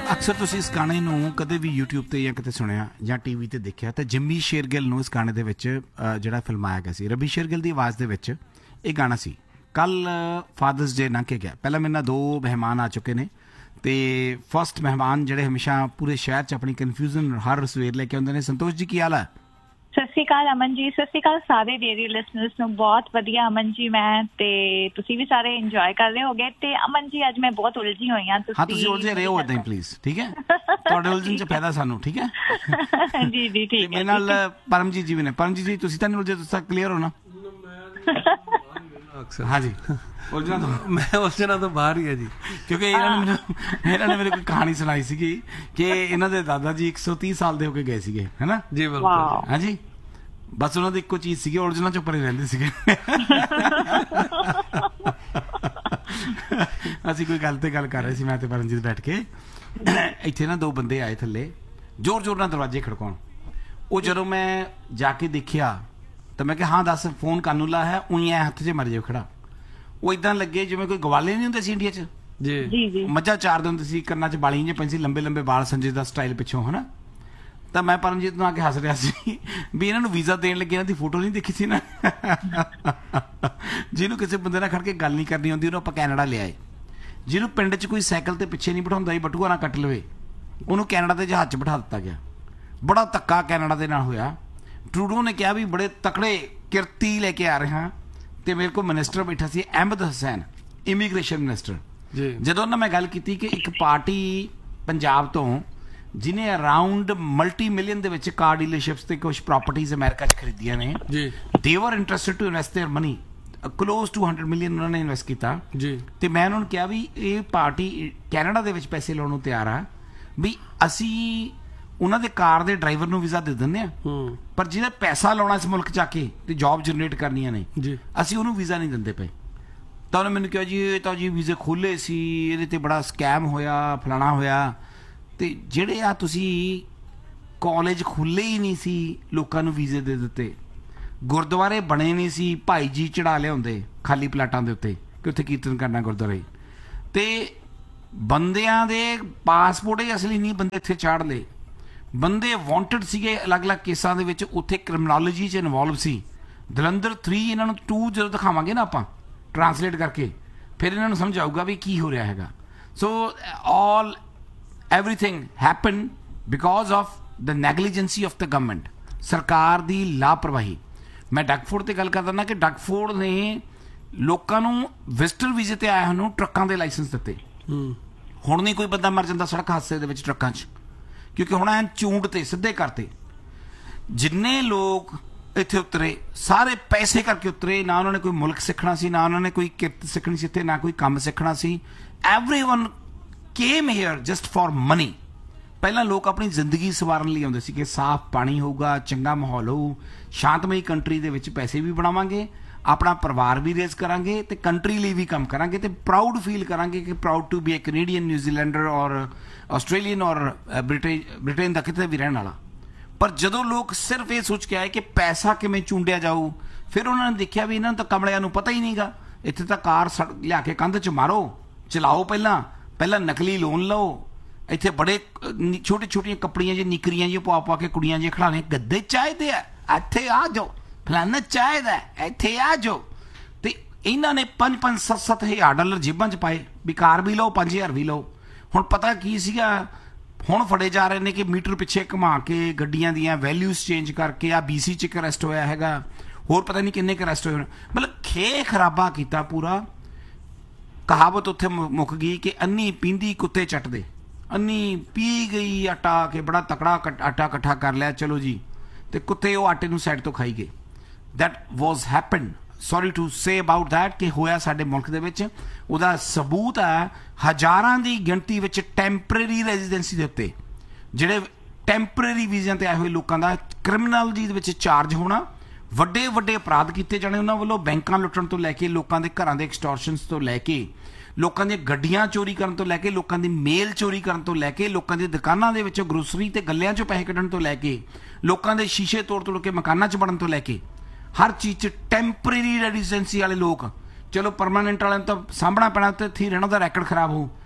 ਅਕਸਰ ਤੁਸੀਂ ਇਸ ਗਾਣੇ ਨੂੰ ਕਦੇ ਵੀ YouTube ਤੇ ਜਾਂ ਕਿਤੇ ਸੁਣਿਆ ਜਾਂ TV ਤੇ ਦੇਖਿਆ ਤਾਂ ਜਿੰਮੀ ਸ਼ੇਰਗਿੱਲ ਨੂੰ ਇਸ ਗਾਣੇ ਦੇ ਵਿੱਚ ਜਿਹੜਾ ਫਿਲਮਾਇਆ ਗਿਆ ਸੀ, ਰਵੀ ਸ਼ੇਰਗਿੱਲ ਦੀ ਆਵਾਜ਼ ਦੇ ਵਿੱਚ ਇਹ ਗਾਣਾ ਸੀ। ਕੱਲ ਫਾਦਰਸ ਡੇ ਲੰਘ ਕੇ ਗਿਆ। ਪਹਿਲਾਂ ਮੇਰੇ ਨਾਲ 2 ਮਹਿਮਾਨ ਆ ਚੁੱਕੇ ਨੇ ਤੇ ਫਸਟ ਮਹਿਮਾਨ ਜਿਹੜੇ ਹਮੇਸ਼ਾ ਪੂਰੇ ਸ਼ਹਿਰ 'ਚ ਆਪਣੀ ਕਨਫਿਊਜ਼ਨ ਹਰ ਸਵੇਰ ਲੈ ਕੇ ਆਉਂਦੇ ਨੇ। ਸੰਤੋਸ਼ ਜੀ, ਕੀ ਹਾਲ ਹੈ? ਸਤਿ ਸ਼੍ਰੀ ਅਕਾਲ ਅਮਨ ਜੀ। ਸਤਿ ਸ਼੍ਰੀ ਅਕਾਲ ਸਾਰੇ ਡੇਰੀ ਲਿਸਨਰਸ ਨੂੰ। ਬਹੁਤ ਵਧੀਆ ਅਮਨ ਜੀ, ਮੈਂ ਤੇ ਤੁਸੀਂ ਵੀ ਸਾਰੇ ਇੰਜੋਏ ਕਰ ਰਹੇ ਹੋਗੇ। ਤੇ ਅਮਨ ਜੀ ਅੱਜ ਮੈਂ ਬਹੁਤ ਉਲਝੀ ਹੋਈ ਹਾਂ। ਤੁਸੀਂ ਉਲਝੇ ਰਹੇ ਹੋ ਏਦਾਂ ਹੀ ਪਲੀਜ਼, ਠੀਕ ਹੈ? ਤੁਹਾਡੇ ਉਲਝਣ 'ਚ ਫਾਇਦਾ ਸਾਨੂੰ, ਠੀਕ ਹੈ? ਜੀ ਜੀ ਠੀਕ ਹੈ। ਮੇਰੇ ਨਾਲ ਪਰਮਜੀਤ ਜੀ ਵੀ ਨੇ। ਪਰਮਜੀਤ ਜੀ, ਤੁਸੀਂ ਤਾਂ ਨਹੀਂ ਉਲਝੇ? ਤੁਸੀਂ ਤਾਂ ਕਲੀਅਰ ਹੋ ਨਾ? ਹਾਂਜੀ, ਉਲਝਣਾ ਤੋਂ ਬਾਹਰ ਹੀ ਹੈ ਜੀ, ਕਿਉਂਕਿ ਇਹਨਾਂ ਨੇ ਮੈਨੂੰ ਕੋਈ ਕਹਾਣੀ ਸੁਣਾਈ ਸੀਗੀ ਕਿ ਇਹਨਾਂ ਦੇ ਦਾਦਾ ਜੀ 130 ਸਾਲ ਦੇ ਹੋ ਕੇ ਗਏ ਸੀਗੇ, ਹੈ ਨਾ ਜੀ? ਬਿਲਕੁਲ। ਹਾਂਜੀ, ਬਸ ਉਹਨਾਂ ਦੀ ਇੱਕੋ ਚੀਜ਼ ਸੀਗੀ, ਉਲਝਣਾ ਚੋਂ ਪਰੇ ਰਹਿੰਦੇ ਸੀਗੇ। ਅਸੀਂ ਕੋਈ ਗੱਲ ਤੇ ਗੱਲ ਕਰ ਰਹੇ ਸੀ, ਮੈਂ ਤੇ ਪਰਮਜੀਤ ਬੈਠ ਕੇ। ਇੱਥੇ ਨਾ 2 ਬੰਦੇ ਆਏ ਥੱਲੇ ਜ਼ੋਰ ਜ਼ੋਰ ਨਾਲ ਦਰਵਾਜ਼ੇ ਖੜਕਾਉਣ। ਉਹ ਜਦੋਂ ਮੈਂ ਜਾ ਕੇ ਦੇਖਿਆ ਤਾਂ ਮੈਂ ਕਿਹਾ ਹਾਂ ਦੱਸ, ਫੋਨ ਕਾਨੂੰ ਲਾ ਹੈ, ਉਹੀ ਐ ਹੱਥ 'ਚ ਮਰ ਜਾਓ ਖੜਾ। ਉਹ ਇਦਾਂ ਲੱਗੇ ਜਿਵੇਂ ਕੋਈ ਗਵਾਲੇ ਨਹੀਂ ਹੁੰਦੇ ਸੀ ਇੰਡੀਆ 'ਚ, ਜੀ ਮੱਝਾਂ ਚਾਰਦੇ ਹੁੰਦੇ ਸੀ, ਕੰਨਾਂ 'ਚ ਬਾਲੀਆਂ ਜਿਹੀ ਪੈਂਦੀ ਸੀ, ਲੰਬੇ ਲੰਬੇ ਬਾਲ, ਸੰਜੇ ਦਾ ਸਟਾਈਲ ਪਿੱਛੋਂ, ਹੈ ਨਾ। ਤਾਂ ਮੈਂ ਪਰਮਜੀਤ ਨੂੰ ਆ ਕੇ ਹੱਸ ਰਿਹਾ ਸੀ ਵੀ ਇਹਨਾਂ ਨੂੰ ਵੀਜ਼ਾ ਦੇਣ ਲੱਗੇ ਇਹਨਾਂ ਦੀ ਫੋਟੋ ਨਹੀਂ ਦੇਖੀ ਸੀ ਨਾ। ਜਿਹਨੂੰ ਕਿਸੇ ਬੰਦੇ ਨਾਲ ਖੜ ਕੇ ਗੱਲ ਨਹੀਂ ਕਰਨੀ ਆਉਂਦੀ ਉਹਨੂੰ ਆਪਾਂ ਕੈਨੇਡਾ ਲਿਆਏ। ਜਿਹਨੂੰ ਪਿੰਡ 'ਚ ਕੋਈ ਸਾਈਕਲ ਤੇ ਪਿੱਛੇ ਨਹੀਂ ਬਿਠਾਉਂਦਾ ਸੀ, ਬਟੂਆ ਨਾ ਕੱਟ ਲਵੇ, ਉਹਨੂੰ ਕੈਨੇਡਾ ਦੇ ਜਹਾਜ਼ 'ਚ ਬਿਠਾ ਦਿੱਤਾ ਗਿਆ। ਬੜਾ ਧੱਕਾ ਕੈਨੇਡਾ ਦੇ ਨਾਲ ਹੋਇਆ। ਟਰੂਡੋ ਨੇ ਕਿਹਾ ਵੀ ਬੜੇ ਤਕੜੇ ਕਿਰਤੀ ਲੈ ਕੇ ਆ ਰਹੇ ਹਾਂ। ਤੇ ਮੇਰੇ ਕੋਲ ਮਿਨਿਸਟਰ ਬੈਠਾ ਸੀ ਅਹਿਮਦ ਹੁਸੈਨ, ਇਮੀਗ੍ਰੇਸ਼ਨ ਮਿਨਿਸਟਰ। ਜਦੋਂ ਉਹਨਾਂ ਮੈਂ ਗੱਲ ਕੀਤੀ ਕਿ ਇੱਕ ਪਾਰਟੀ ਪੰਜਾਬ ਤੋਂ ਜਿਹਨੇ ਅਰਾਊਂਡ ਮਲਟੀ ਮਿਲੀਅਨ ਦੇ ਵਿੱਚ ਕਾਰ ਡੀਲਰਸ਼ਿਪਸ ਤੇ ਕੁਝ ਪ੍ਰਾਪਰਟੀਜ਼ ਅਮਰੀਕਾ 'ਚ ਖਰੀਦੀਆਂ ਨੇ, ਦੇ ਵਰ interested to invest there money, close to 100 million ਉਹਨਾਂ ਨੇ ਇਨਵੈਸਟ ਕੀਤਾ ਜੀ। ਤੇ ਮੈਂ ਉਹਨਾਂ ਨੂੰ ਕਿਹਾ ਵੀ ਇਹ ਪਾਰਟੀ ਕੈਨੇਡਾ ਦੇ ਵਿੱਚ ਪੈਸੇ ਲਾਉਣ ਨੂੰ ਤਿਆਰ ਆ, ਵੀ ਅਸੀਂ ਉਹਨਾਂ ਦੇ ਕਾਰ ਦੇ ਡਰਾਈਵਰ ਨੂੰ ਵੀਜ਼ਾ ਦੇ ਦਿੰਦੇ ਆ, ਪਰ ਜਿਹਨੇ ਪੈਸਾ ਲਾਉਣਾ ਇਸ ਮੁਲਕ 'ਚ ਆ ਕੇ ਤੇ ਜੌਬ ਜਨਰੇਟ ਕਰਨੀਆਂ ਨੇ, ਅਸੀਂ ਉਹਨੂੰ ਵੀਜ਼ਾ ਨਹੀਂ ਦਿੰਦੇ ਪਏ। ਤਾਂ ਉਹਨੇ ਮੈਨੂੰ ਕਿਹਾ ਜੀ ਇਹ ਤਾਂ ਜੀ ਵੀਜ਼ੇ ਖੋਲ੍ਹੇ ਸੀ, ਇਹਦੇ ਤੇ ਬੜਾ ਸਕੈਮ ਹੋਇਆ, ਫਲਾਣਾ ਹੋਇਆ। ਤੇ ਜਿਹੜੇ ਆ ਤੁਸੀਂ ਕਾਲਜ ਖੁੱਲ੍ਹੇ ਹੀ ਨਹੀਂ ਸੀ, ਲੋਕਾਂ ਨੂੰ ਵੀਜ਼ੇ ਦੇ ਦਿੱਤੇ। ਗੁਰਦੁਆਰੇ ਬਣੇ ਨਹੀਂ ਸੀ, ਭਾਈ ਜੀ ਚੜਾ ਲਿਆਉਂਦੇ ਖਾਲੀ ਪਲਾਟਾਂ ਦੇ ਉੱਤੇ ਕਿ ਉੱਥੇ ਕੀਰਤਨ ਕਰਨਾ ਗੁਰਦੁਆਰੇ। ਤੇ ਬੰਦਿਆਂ ਦੇ ਪਾਸਪੋਰਟ ਹੀ ਅਸਲੀ ਨਹੀਂ, ਬੰਦੇ ਇੱਥੇ ਚਾੜ ਲਏ। ਬੰਦੇ ਵਾਂਟਡ ਸੀਗੇ ਅਲੱਗ-ਅਲੱਗ ਕੇਸਾਂ ਦੇ ਵਿੱਚ, ਉੱਥੇ ਕ੍ਰਿਮਨੋਲੋਜੀ 'ਚ ਇਨਵੋਲਵ ਸੀ। ਜਲੰਧਰ 3 ਇਹਨਾਂ ਨੂੰ 2 ਜਦੋਂ ਦਿਖਾਵਾਂਗੇ ਨਾ ਆਪਾਂ ਟਰਾਂਸਲੇਟ ਕਰਕੇ, ਫਿਰ ਇਹਨਾਂ ਨੂੰ ਸਮਝ ਆਊਗਾ ਵੀ ਕੀ ਹੋ ਰਿਹਾ ਹੈਗਾ। ਸੋ everything happened because of the negligence of the government, ਸਰਕਾਰ ਦੀ ਲਾਪਰਵਾਹੀ। ਮੈਂ ਡਗਫੋਰਡ ਤੇ ਗੱਲ ਕਰਦਾ ਨਾ ਕਿ ਡਗਫੋਰਡ ਨੇ ਲੋਕਾਂ ਨੂੰ ਵਿਜ਼ਟਰ ਵੀਜ਼ੇ ਤੇ ਆਇਆ ਨੂੰ ਟਰੱਕਾਂ ਦੇ ਲਾਇਸੈਂਸ ਦਿੱਤੇ। ਹੁਣ ਨਹੀਂ ਕੋਈ ਬੰਦਾ ਮਰ ਜਾਂਦਾ ਸੜਕ ਹਾਦਸੇ ਦੇ ਵਿੱਚ ਟਰੱਕਾਂ 'ਚ, ਕਿਉਂਕਿ ਹੁਣ ਐਨ ਚੂੰਡ ਤੇ ਸਿੱਧੇ ਕਰਤੇ। ਜਿੰਨੇ ਲੋਕ ਇੱਥੇ ਉਤਰੇ ਸਾਰੇ ਪੈਸੇ ਕਰਕੇ ਉਤਰੇ, ਨਾ ਉਹਨਾਂ ਨੇ ਕੋਈ ਮੁਲਕ ਸਿੱਖਣਾ ਸੀ, ਨਾ ਉਹਨਾਂ ਨੇ ਕੋਈ ਕਿਰਤ ਸਿੱਖਣੀ ਸੀ ਇੱਥੇ, ਨਾ ਕੋਈ ਕੰਮ ਸਿੱਖਣਾ ਸੀ। Everyone came hair just for money. ਪਹਿਲਾਂ ਲੋਕ ਆਪਣੀ ਜ਼ਿੰਦਗੀ ਸਵਾਰਨ ਲਈ ਆਉਂਦੇ ਸੀ ਕਿ ਸਾਫ਼ ਪਾਣੀ ਹੋਊਗਾ, ਚੰਗਾ ਮਾਹੌਲ ਹੋਊ, ਸ਼ਾਂਤਮਈ ਕੰਟਰੀ ਦੇ ਵਿੱਚ ਪੈਸੇ ਵੀ ਬਣਾਵਾਂਗੇ, ਆਪਣਾ ਪਰਿਵਾਰ ਵੀ ਰੇਜ਼ ਕਰਾਂਗੇ ਤੇ ਕੰਟਰੀ ਲਈ ਵੀ ਕੰਮ ਕਰਾਂਗੇ ਤੇ ਪ੍ਰਾਊਡ ਫੀਲ ਕਰਾਂਗੇ ਕਿ proud to be a Canadian, ਨਿਊਜ਼ੀਲੈਂਡਰ ਔਰ ਆਸਟ੍ਰੇਲੀਅਨ ਔਰ ਬ੍ਰਿਟੇਨ ਦਾ ਕਿਤੇ ਵੀ ਰਹਿਣ ਵਾਲਾ। ਪਰ ਜਦੋਂ ਲੋਕ ਸਿਰਫ ਇਹ ਸੋਚ ਕੇ ਆਏ ਕਿ ਪੈਸਾ ਕਿਵੇਂ ਚੂੰਡਿਆ ਜਾਊ, ਫਿਰ ਉਹਨਾਂ ਨੇ ਦੇਖਿਆ ਵੀ ਇਹਨਾਂ ਨੂੰ ਤਾਂ ਕਮਲਿਆਂ ਨੂੰ ਪਤਾ ਹੀ ਨਹੀਂਗਾ। ਇੱਥੇ ਤਾਂ ਕਾਰ ਲਿਆ ਕੇ ਕੰਧ 'ਚ ਮਾਰੋ, ਚਲਾਓ, ਪਹਿਲਾਂ ਨਕਲੀ ਲੋਨ ਲਓ। ਇੱਥੇ ਬੜੇ ਛੋਟੇ ਛੋਟੀਆਂ ਕੱਪੜੀਆਂ ਜੀ, ਨਿਕਰੀਆਂ ਜੀ ਪਾ ਕੇ ਕੁੜੀਆਂ ਜੀ ਖੜਾਣੇ, ਗੱਦੇ ਚਾਹੀਦੇ ਆ, ਇੱਥੇ ਆ ਜਾਓ, ਫਲਾਨਾ ਚਾਹੀਦਾ, ਇੱਥੇ ਆ ਜਾਓ। ਤੇ ਇਹਨਾਂ ਨੇ 5-5, 7-7 ਹਜ਼ਾਰ ਡਾਲਰ ਜੇਬਾਂ 'ਚ ਪਾਏ ਵੀ ਕਾਰ ਵੀ ਲਓ, 5000 ਵੀ ਲਓ। ਹੁਣ ਪਤਾ ਕੀ ਸੀਗਾ, ਹੁਣ ਫੜੇ ਜਾ ਰਹੇ ਨੇ ਕਿ ਮੀਟਰ ਪਿੱਛੇ ਘੁਮਾ ਕੇ ਗੱਡੀਆਂ ਦੀਆਂ ਵੈਲਿਊਜ਼ ਚੇਂਜ ਕਰਕੇ। ਆ BC 'ਚ ਇੱਕ ਅਰੈਸਟ ਹੋਇਆ ਹੈਗਾ, ਹੋਰ ਪਤਾ ਨਹੀਂ ਕਿੰਨੇ ਕੁ ਅਰੈਸਟ ਹੋਏ ਹੋਣ। ਮਤਲਬ ਖੇ ਖਰਾਬਾ ਕੀਤਾ ਪੂਰਾ। ਕਹਾਵਤ ਉੱਥੇ ਮੁੱਕ ਗਈ ਕਿ ਅੰਨੀ ਪੀਂਦੀ ਕੁੱਤੇ ਚੱਟਦੇ। ਅੰਨੀ ਪੀ ਗਈ ਆਟਾ ਕੇ ਬੜਾ ਤਕੜਾ ਆਟਾ ਇਕੱਠਾ ਕਰ ਲਿਆ, ਚਲੋ ਜੀ, ਤੇ ਕੁੱਤੇ ਉਹ ਆਟੇ ਨੂੰ ਸਾਈਡ ਤੋਂ ਖਾਈ ਗਏ। That was happen, sorry to say about that, ਕਿ ਹੋਇਆ ਸਾਡੇ ਮੁਲਕ ਦੇ ਵਿੱਚ। ਉਹਦਾ ਸਬੂਤ ਹੈ ਹਜ਼ਾਰਾਂ ਦੀ ਗਿਣਤੀ ਵਿੱਚ ਟੈਂਪਰੇਰੀ ਰੈਜ਼ੀਡੈਂਸੀ ਦੇ ਉੱਤੇ, ਜਿਹੜੇ ਟੈਂਪਰੇਰੀ ਵੀਜ਼ਿਆਂ ਤੇ ਆਏ ਹੋਏ ਲੋਕਾਂ ਦਾ ਕ੍ਰਿਮੀਨਲੋਜੀ ਦੇ ਵਿੱਚ ਚਾਰਜ ਹੋਣਾ, ਵੱਡੇ ਵੱਡੇ ਅਪਰਾਧ ਕੀਤੇ ਜਾਣੇ ਉਹਨਾਂ ਵੱਲੋਂ, ਬੈਂਕਾਂ ਲੁੱਟਣ ਤੋਂ ਲੈ ਕੇ, ਲੋਕਾਂ ਦੇ ਘਰਾਂ ਦੇ ਐਕਸਟੋਰਸ਼ਨਸ ਤੋਂ ਲੈ ਕੇ, ਲੋਕਾਂ ਦੀਆਂ ਗੱਡੀਆਂ ਚੋਰੀ ਕਰਨ ਤੋਂ ਲੈ ਕੇ, ਲੋਕਾਂ ਦੀ ਮੇਲ ਚੋਰੀ ਕਰਨ ਤੋਂ ਲੈ ਕੇ, ਲੋਕਾਂ ਦੀ ਦੁਕਾਨਾਂ ਦੇ ਵਿੱਚੋਂ ਗਰੋਸਰੀ ਤੇ ਗੱਲਿਆਂ 'ਚੋਂ ਪੈਸੇ ਕੱਢਣ ਤੋਂ ਲੈ ਕੇ, ਲੋਕਾਂ ਦੇ ਸ਼ੀਸ਼ੇ ਤੋੜ ਕੇ ਮਕਾਨਾਂ 'ਚ ਵੜਨ ਤੋਂ ਲੈ ਕੇ, ਹਰ ਚੀਜ਼ 'ਚ ਟੈਂਪਰੇਰੀ ਰੈਜ਼ੀਡੈਂਸੀ ਵਾਲੇ ਲੋਕ। ਚਲੋ ਪਰਮਾਨੈਂਟ ਵਾਲਿਆਂ ਨੂੰ ਤਾਂ ਸਾਂਭਣਾ ਪੈਣਾ, ਤੇ ਇੱਥੇ ਰਹਿਣਾ ਦਾ ਰੈਕਡ ਖਰਾਬ ਹੋ।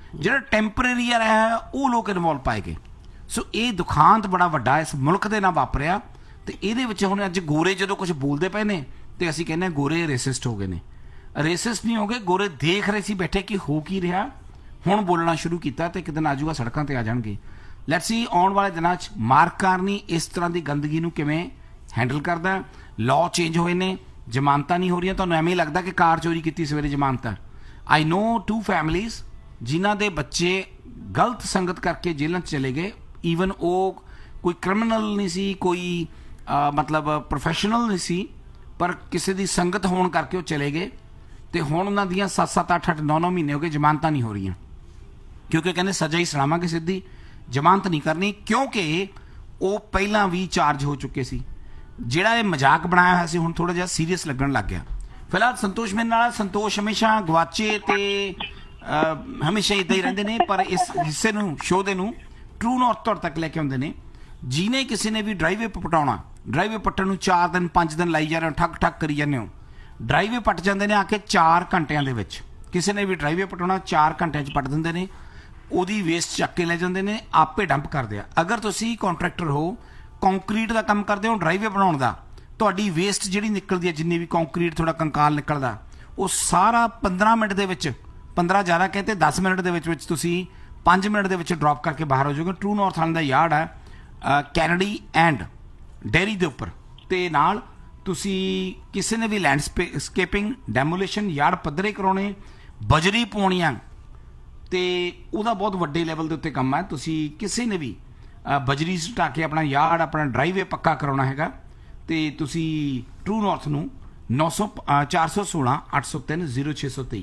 ਜਿਹੜਾ ਟੈਂਪਰੇਰੀ ਆ ਰਿਹਾ ਉਹ ਲੋਕ ਇਨਵੋਲਵ ਪਾਏ ਗਏ। ਸੋ ਇਹ ਦੁਖਾਂਤ ਬੜਾ ਵੱਡਾ ਇਸ ਮੁਲਕ ਦੇ ਨਾਲ ਵਾਪਰਿਆ ਤੇ ਇਹਦੇ ਵਿੱਚ ਹੁਣ ਅੱਜ ਗੋਰੇ ਜਦੋਂ ਕੁਝ ਬੋਲਦੇ ਪਏ ਨੇ ਤੇ ਅਸੀਂ ਕਹਿੰਦੇ ਗੋਰੇ ਰੇਸਿਸਟ ਹੋ ਗਏ ਨੇ। ਰੇਸਿਸਟ ਨਹੀਂ ਹੋ ਗਏ, ਗੋਰੇ ਦੇਖ ਰਹੇ ਸੀ ਬੈਠੇ ਕਿ ਹੋ ਕੀ ਰਿਹਾ, ਹੁਣ ਬੋਲਣਾ ਸ਼ੁਰੂ ਕੀਤਾ ਤੇ ਇੱਕ ਦਿਨ ਆਜੂਗਾ ਸੜਕਾਂ ਤੇ ਆ ਜਾਣਗੇ। ਲੈਟਸ ਸੀ ਆਉਣ ਵਾਲੇ ਦਿਨਾਂ 'ਚ ਮਾਰਕ ਕਾਰਨੀ ਇਸ ਤਰ੍ਹਾਂ ਦੀ ਗੰਦਗੀ ਨੂੰ ਕਿਵੇਂ ਹੈਂਡਲ ਕਰਦਾ। ਲਾਅ ਚੇਂਜ ਹੋਏ ਨੇ, ਜ਼ਮਾਨਤਾਂ ਨਹੀਂ ਹੋ ਰਹੀਆਂ। ਤੁਹਾਨੂੰ ਐਵੇਂ ਹੀ ਲੱਗਦਾ ਕਿ ਕਾਰ ਚੋਰੀ ਕੀਤੀ ਸਵੇਰੇ ਜ਼ਮਾਨਤ ਹੈ। ਆਈ ਨੋ 2 ਫੈਮਲੀਜ਼ ਜਿਨ੍ਹਾਂ ਦੇ ਬੱਚੇ ਗਲਤ ਸੰਗਤ ਕਰਕੇ ਜੇਲ੍ਹਾਂ 'ਚ ਚਲੇ ਗਏ। ਈਵਨ ਉਹ ਕੋਈ ਕ੍ਰਿਮੀਨਲ ਨਹੀਂ ਸੀ, ਕੋਈ ਮਤਲਬ ਪ੍ਰੋਫੈਸ਼ਨਲ ਨਹੀਂ ਸੀ, ਪਰ ਕਿਸੇ ਦੀ ਸੰਗਤ ਹੋਣ ਕਰਕੇ ਉਹ ਚਲੇ ਗਏ ਤੇ ਹੁਣ ਉਹਨਾਂ ਦੀਆਂ 7-7 8-8 9-9 ਮਹੀਨੇ ਹੋ ਗਏ, ਜ਼ਮਾਨਤਾਂ ਨਹੀਂ ਹੋ ਰਹੀਆਂ ਕਿਉਂਕਿ ਕਹਿੰਦੇ ਸਜ਼ਾ ਹੀ ਸੁਣਾਵਾਂਗੇ ਸਿੱਧੀ, ਜ਼ਮਾਨਤ ਨਹੀਂ ਕਰਨੀ ਕਿਉਂਕਿ ਉਹ ਪਹਿਲਾਂ ਵੀ ਚਾਰਜ ਹੋ ਚੁੱਕੇ ਸੀ। ਜਿਹੜਾ ਇਹ ਮਜ਼ਾਕ ਬਣਾਇਆ ਹੋਇਆ ਸੀ ਹੁਣ ਥੋੜਾ ਜਿਹਾ ਸੀਰੀਅਸ ਲੱਗਣ ਲੱਗ ਗਿਆ। ਫਿਲਹਾਲ ਸੰਤੋਸ਼ ਮੇਰੇ ਨਾਲ, ਸੰਤੋਸ਼ ਹਮੇਸ਼ਾ ਗਵਾਚੇ ਤੇ ਹਮੇਸ਼ਾ ਇੱਦਾਂ ਹੀ ਰਹਿੰਦੇ ਨੇ, ਪਰ ਇਸ ਹਿੱਸੇ ਨੂੰ ਸ਼ੋਅ ਦੇ ਨੂੰ ਟਰੂ ਨਾਰਥ ਤੁਹਾਡੇ ਤੱਕ ਲੈ ਕੇ ਆਉਂਦੇ ਨੇ। ਜਿਹਨੇ ਕਿਸੇ ਨੇ ਵੀ ਡਰਾਈਵੇ ਪਟਾਉਣਾ, ਡਰਾਈਵੇ ਪੱਟਣ ਨੂੰ 4 ਦਿਨ 5 ਦਿਨ ਲਾਈ ਜਾ ਰਹੇ ਹੋ, ਠੱਕ ਠੱਕ ਕਰੀ ਜਾਂਦੇ ਹੋ। ਡਰਾਈਵੇ ਪੱਟ ਜਾਂਦੇ ਨੇ ਆ ਕੇ 4 ਘੰਟਿਆਂ ਦੇ ਵਿੱਚ। ਕਿਸੇ ਨੇ ਵੀ ਡਰਾਈਵੇ ਪਟਾਉਣਾ 4 ਘੰਟਿਆਂ 'ਚ ਪੱਟ ਦਿੰਦੇ ਨੇ, ਉਹਦੀ ਵੇਸਟ ਚੱਕ ਕੇ ਲੈ ਜਾਂਦੇ ਨੇ, ਆਪੇ ਡੰਪ ਕਰਦੇ ਆ। ਅਗਰ ਤੁਸੀਂ ਕੰਟਰੈਕਟਰ ਹੋ, ਕੰਕਰੀਟ ਦਾ ਕੰਮ ਕਰਦੇ ਹੋ, ਡਰਾਈਵੇ ਬਣਾਉਣ ਦਾ, ਤੁਹਾਡੀ ਵੇਸਟ ਜਿਹੜੀ ਨਿਕਲਦੀ ਹੈ, ਜਿੰਨੀ ਵੀ ਕੰਕਰੀਟ ਥੋੜਾ ਕੰਕਾਲ ਨਿਕਲਦਾ, ਉਹ ਸਾਰਾ 15 ਮਿੰਟ ਦੇ ਵਿੱਚ, 15 ਜ਼ਿਆਦਾ ਕਹਿੰਦੇ 10 ਮਿੰਟ ਦੇ ਵਿੱਚ ਤੁਸੀਂ 5 ਮਿੰਟ ਦੇ ਵਿੱਚ ਡ੍ਰੌਪ ਕਰਕੇ ਬਾਹਰ ਹੋ ਜਾਓਗੇ। ਟਰੂ ਨਾਰਥ ਵਾਲਿਆਂ ਦਾ ਯਾਰਡ ਹੈ ਕੈਨੇਡੀ ਐਂਡ ਡੇਅਰੀ ਦੇ ਉੱਪਰ, ਤੇ ਨਾਲ ਤੁਸੀਂ ਕਿਸੇ ਨੇ ਵੀ ਲੈਂਡਸਕੇਪਿੰਗ, ਡੈਮੋਲੇਸ਼ਨ, ਯਾਰਡ ਪੱਧਰੇ ਕਰਾਉਣੇ, ਬਜਰੀ ਪਾਉਣੀਆਂ, ਤੇ ਉਹਦਾ ਬਹੁਤ ਵੱਡੇ ਲੈਵਲ ਦੇ ਉੱਤੇ ਕੰਮ ਹੈ। ਤੁਸੀਂ ਕਿਸੇ ਨੇ ਵੀ ਬਜਰੀ ਸੁਟਾ ਕੇ ਆਪਣਾ ਯਾਰਡ, ਆਪਣਾ ਡਰਾਈਵੇ ਪੱਕਾ ਕਰਾਉਣਾ ਹੈਗਾ ਤੇ ਤੁਸੀਂ ਟਰੂ ਨਾਰਥ ਨੂੰ 416 803 0623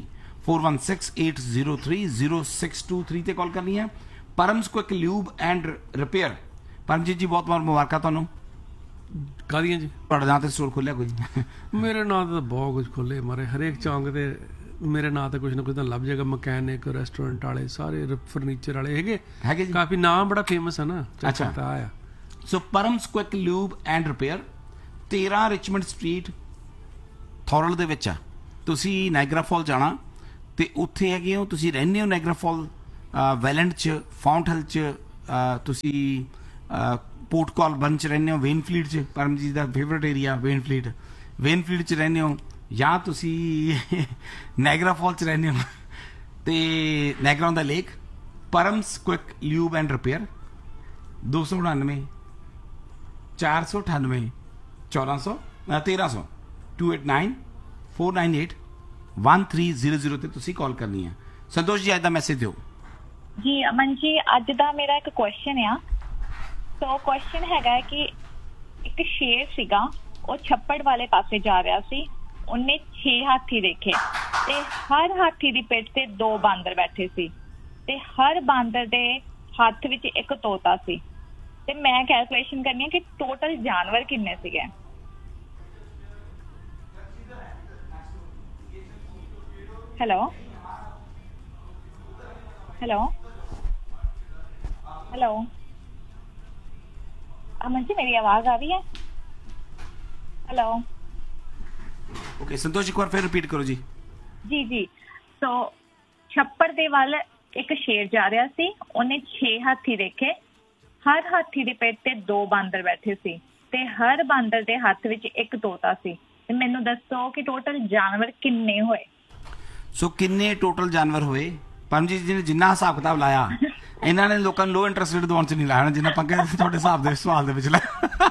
4168030623 ਤੇ ਕਾਲ ਕਰਨੀ ਹੈ। ਪਰਮਸ quick lube and repair. Paramjit ਜੀ ਬਹੁਤ ਬਹੁਤ ਮੁਬਾਰਕਾਂ ਤੁਹਾਨੂੰ। ਕਾਹਦੀਆਂ ਜੀ? ਤੁਹਾਡੇ ਨਾਂ ਤੇ ਸਟੋਰ ਖੋਲਿਆ ਕੋਈ? ਮੇਰੇ ਨਾਂ ਤੇ ਤਾਂ ਬਹੁਤ ਕੁਝ ਖੋਲੇ ਮਾਰੇ, ਹਰੇਕ ਚੌਂਕ ਤੇ ਮੇਰੇ ਨਾਂ ਤੇ ਕੁਝ ਨਾ ਕੁਝ ਤਾਂ ਲੱਭ ਜਾਏਗਾ। ਮਕੈਨਿਕ, ਰੈਸਟੋਰੈਂਟ ਵਾਲੇ, ਸਾਰੇ ਫਰਨੀਚਰ ਵਾਲੇ ਹੈਗੇ ਜੀ, ਕਾਫੀ। ਨਾਮ ਬੜਾ ਫੇਮਸ ਹੈ ਨਾ। ਅੱਛਾ ਆਇਆ ਸੋ ਪਰਮਸ quick lube and repair, 13 Richmond street ਥੋਰਲ ਦੇ ਵਿੱਚ ਆ। ਤੁਸੀਂ ਨਾਇਗਰਾ ਫਾਲ ਜਾਣਾ ਤੇ ਉੱਥੇ ਹੈਗੇ ਹੋ, ਤੁਸੀਂ ਰਹਿੰਦੇ ਹੋ ਨਾਇਗਰਾ ਫਾਲ, ਵੈਲੈਂਡ 'ਚ, ਫਾਊਂਟ ਹਿਲ 'ਚ, ਤੁਸੀਂ ਪੋਰਟ ਕਾਲਬਰਨ 'ਚ ਰਹਿੰਦੇ ਹੋ, ਵੇਨਫਲੀਟ 'ਚ, ਪਰਮਜੀਤ ਦਾ ਫੇਵਰਟ ਏਰੀਆ ਵੇਨਫਲੀਟ 'ਚ ਰਹਿੰਦੇ ਹੋ, ਜਾਂ ਤੁਸੀਂ ਨਾਇਗਰਾ ਫਾਲ 'ਚ ਰਹਿੰਦੇ ਹੋ ਤੇ Niagara on the lake. ਪਰਮਸ quick lube and repair 299 498 1400 1300 289 498 1300 ਤੇ ਤੁਸੀਂ ਕਾਲ ਕਰਨੀ ਹੈ। ਸੰਤੋਸ਼ ਜੀ ਅੱਜ ਦਾ ਮੈਸੇਜ ਦਿਓ ਜੀ। ਅਮਨ ਜੀ ਅੱਜ ਦਾ ਮੇਰਾ ਇੱਕ ਕੁਐਸਚਨ ਆ। ਸੋ ਕੁਐਸਚਨ ਹੈਗਾ ਕਿ ਇੱਕ ਸ਼ੇਰ ਸੀਗਾ, ਉਹ ਛੱਪੜ ਵਾਲੇ ਪਾਸੇ ਜਾ ਰਿਹਾ ਸੀ। ਉਹਨੇ 6 ਹਾਥੀ ਦੇਖੇ ਤੇ ਹਰ ਹਾਥੀ ਦੀ ਪਿੱਠ ਤੇ 2 ਬਾਂਦਰ ਬੈਠੇ ਸੀ ਤੇ ਹਰ ਬਾਂਦਰ ਦੇ ਹੱਥ ਵਿੱਚ ਇੱਕ ਤੋਤਾ ਸੀ। ਤੇ ਮੈਂ ਕੈਲਕੂਲੇਸ਼ਨ ਕਰਨੀ ਹੈ ਕਿ ਟੋਟਲ ਜਾਨਵਰ ਕਿੰਨੇ ਸੀਗੇ। Hello hello hello Aman ji, ਮੇਰੀ ਆਵਾਜ਼ ਆ ਰਹੀ ਹੈ? ਹੈਲੋ ਓਕੇ ਸੰਤੋਸ਼, ਇੱਕ ਵਾਰ ਫਿਰ ਰਿਪੀਟ ਕਰੋ ਜੀ। ਜੀ ਸੋ ਛੱਪੜ ਦੇ ਵੱਲ ਇੱਕ ਸ਼ੇਰ ਜਾ ਰਿਹਾ ਸੀ, ਉਹਨੇ 6 ਹਾਥੀ ਦੇਖੇ, ਹਰ ਹਾਥੀ ਦੇ ਪਿੱਠ ਤੇ 2 ਬਾਂਦਰ ਬੈਠੇ ਸੀ ਤੇ ਹਰ ਬਾਂਦਰ ਦੇ ਹੱਥ ਵਿੱਚ ਇੱਕ ਤੋਤਾ ਸੀ। ਤੇ ਮੈਨੂੰ ਦੱਸੋ ਕਿ ਟੋਟਲ ਜਾਨਵਰ ਕਿੰਨੇ ਹੋਏ? ਸੋ ਕਿੰਨੇ ਟੋਟਲ ਜਾਨਵਰ ਹੋਏ? ਪਰਮਜੀਤ ਜੀ ਨੇ ਜਿੰਨਾ ਹਿਸਾਬ ਕਿਤਾਬ ਲਾਇਆ, ਇਹਨਾਂ ਨੇ ਲੋਕਾਂ ਨੂੰ ਲੋ ਇੰਟਰਸਟ ਰੇਟ ਦਵਾਉਣ 'ਚ ਨਹੀਂ ਲਾਇਆ, ਜਿੰਨਾ ਪੰਗੇ ਤੁਹਾਡੇ ਹਿਸਾਬ ਦੇ ਸਵਾਲ ਦੇ ਵਿੱਚ ਲਾਇਆ।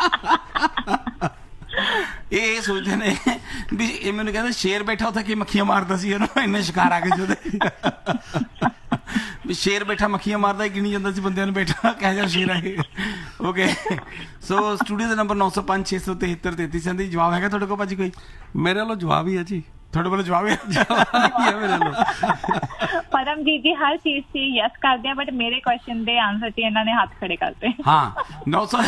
ਇਹ ਸੋਚਦੇ ਨੇ ਵੀ ਇਹ ਮੈਨੂੰ ਕਹਿੰਦੇ ਸ਼ੇਰ ਬੈਠਾ ਉੱਥੇ ਕੀ ਮੱਖੀਆਂ ਮਾਰਦਾ ਸੀ, ਇਹਨੂੰ ਇੰਨੇ ਸ਼ਿਕਾਰ ਆ ਗਏ ਸੀ ਉਹਦੇ ਵੀ ਸ਼ੇਰ ਬੈਠਾ ਮੱਖੀਆਂ ਮਾਰਦਾ ਹੀ ਗਿਣੀ ਜਾਂਦਾ ਸੀ ਬੰਦਿਆਂ ਨੂੰ, ਬੈਠਾ ਕਿਹੋ ਜਿਹਾ ਸ਼ੇਰ ਆ ਇਹ। ਓਕੇ ਸੋ ਸਟੂਡੀਓ ਦਾ ਨੰਬਰ 905 673 3337। ਜਵਾਬ ਹੈਗਾ ਤੁਹਾਡੇ ਕੋਲ ਭਾਜੀ ਕੋਈ? ਮੇਰੇ ਵੱਲੋਂ ਜਵਾਬ ਹੀ ਹੈ ਜੀ। ਤੁਹਾਡੇ ਵੱਲੋਂ ਜਵਾਬ ਹੈ ਮੇਰੇ ਵੱਲੋਂ? ਪਰਮਜੀਤ ਜੀ ਹਰ ਚੀਜ਼ 'ਚ ਯੈਸ ਕਰਦੇ ਆ, ਬਟ ਮੇਰੇ ਕੁਐਸਚਨ ਦੇ ਆਨਸਰ 'ਚ ਇਹਨਾਂ ਨੇ ਹੱਥ ਖੜੇ ਕਰਤੇ। ਹਾਂ 900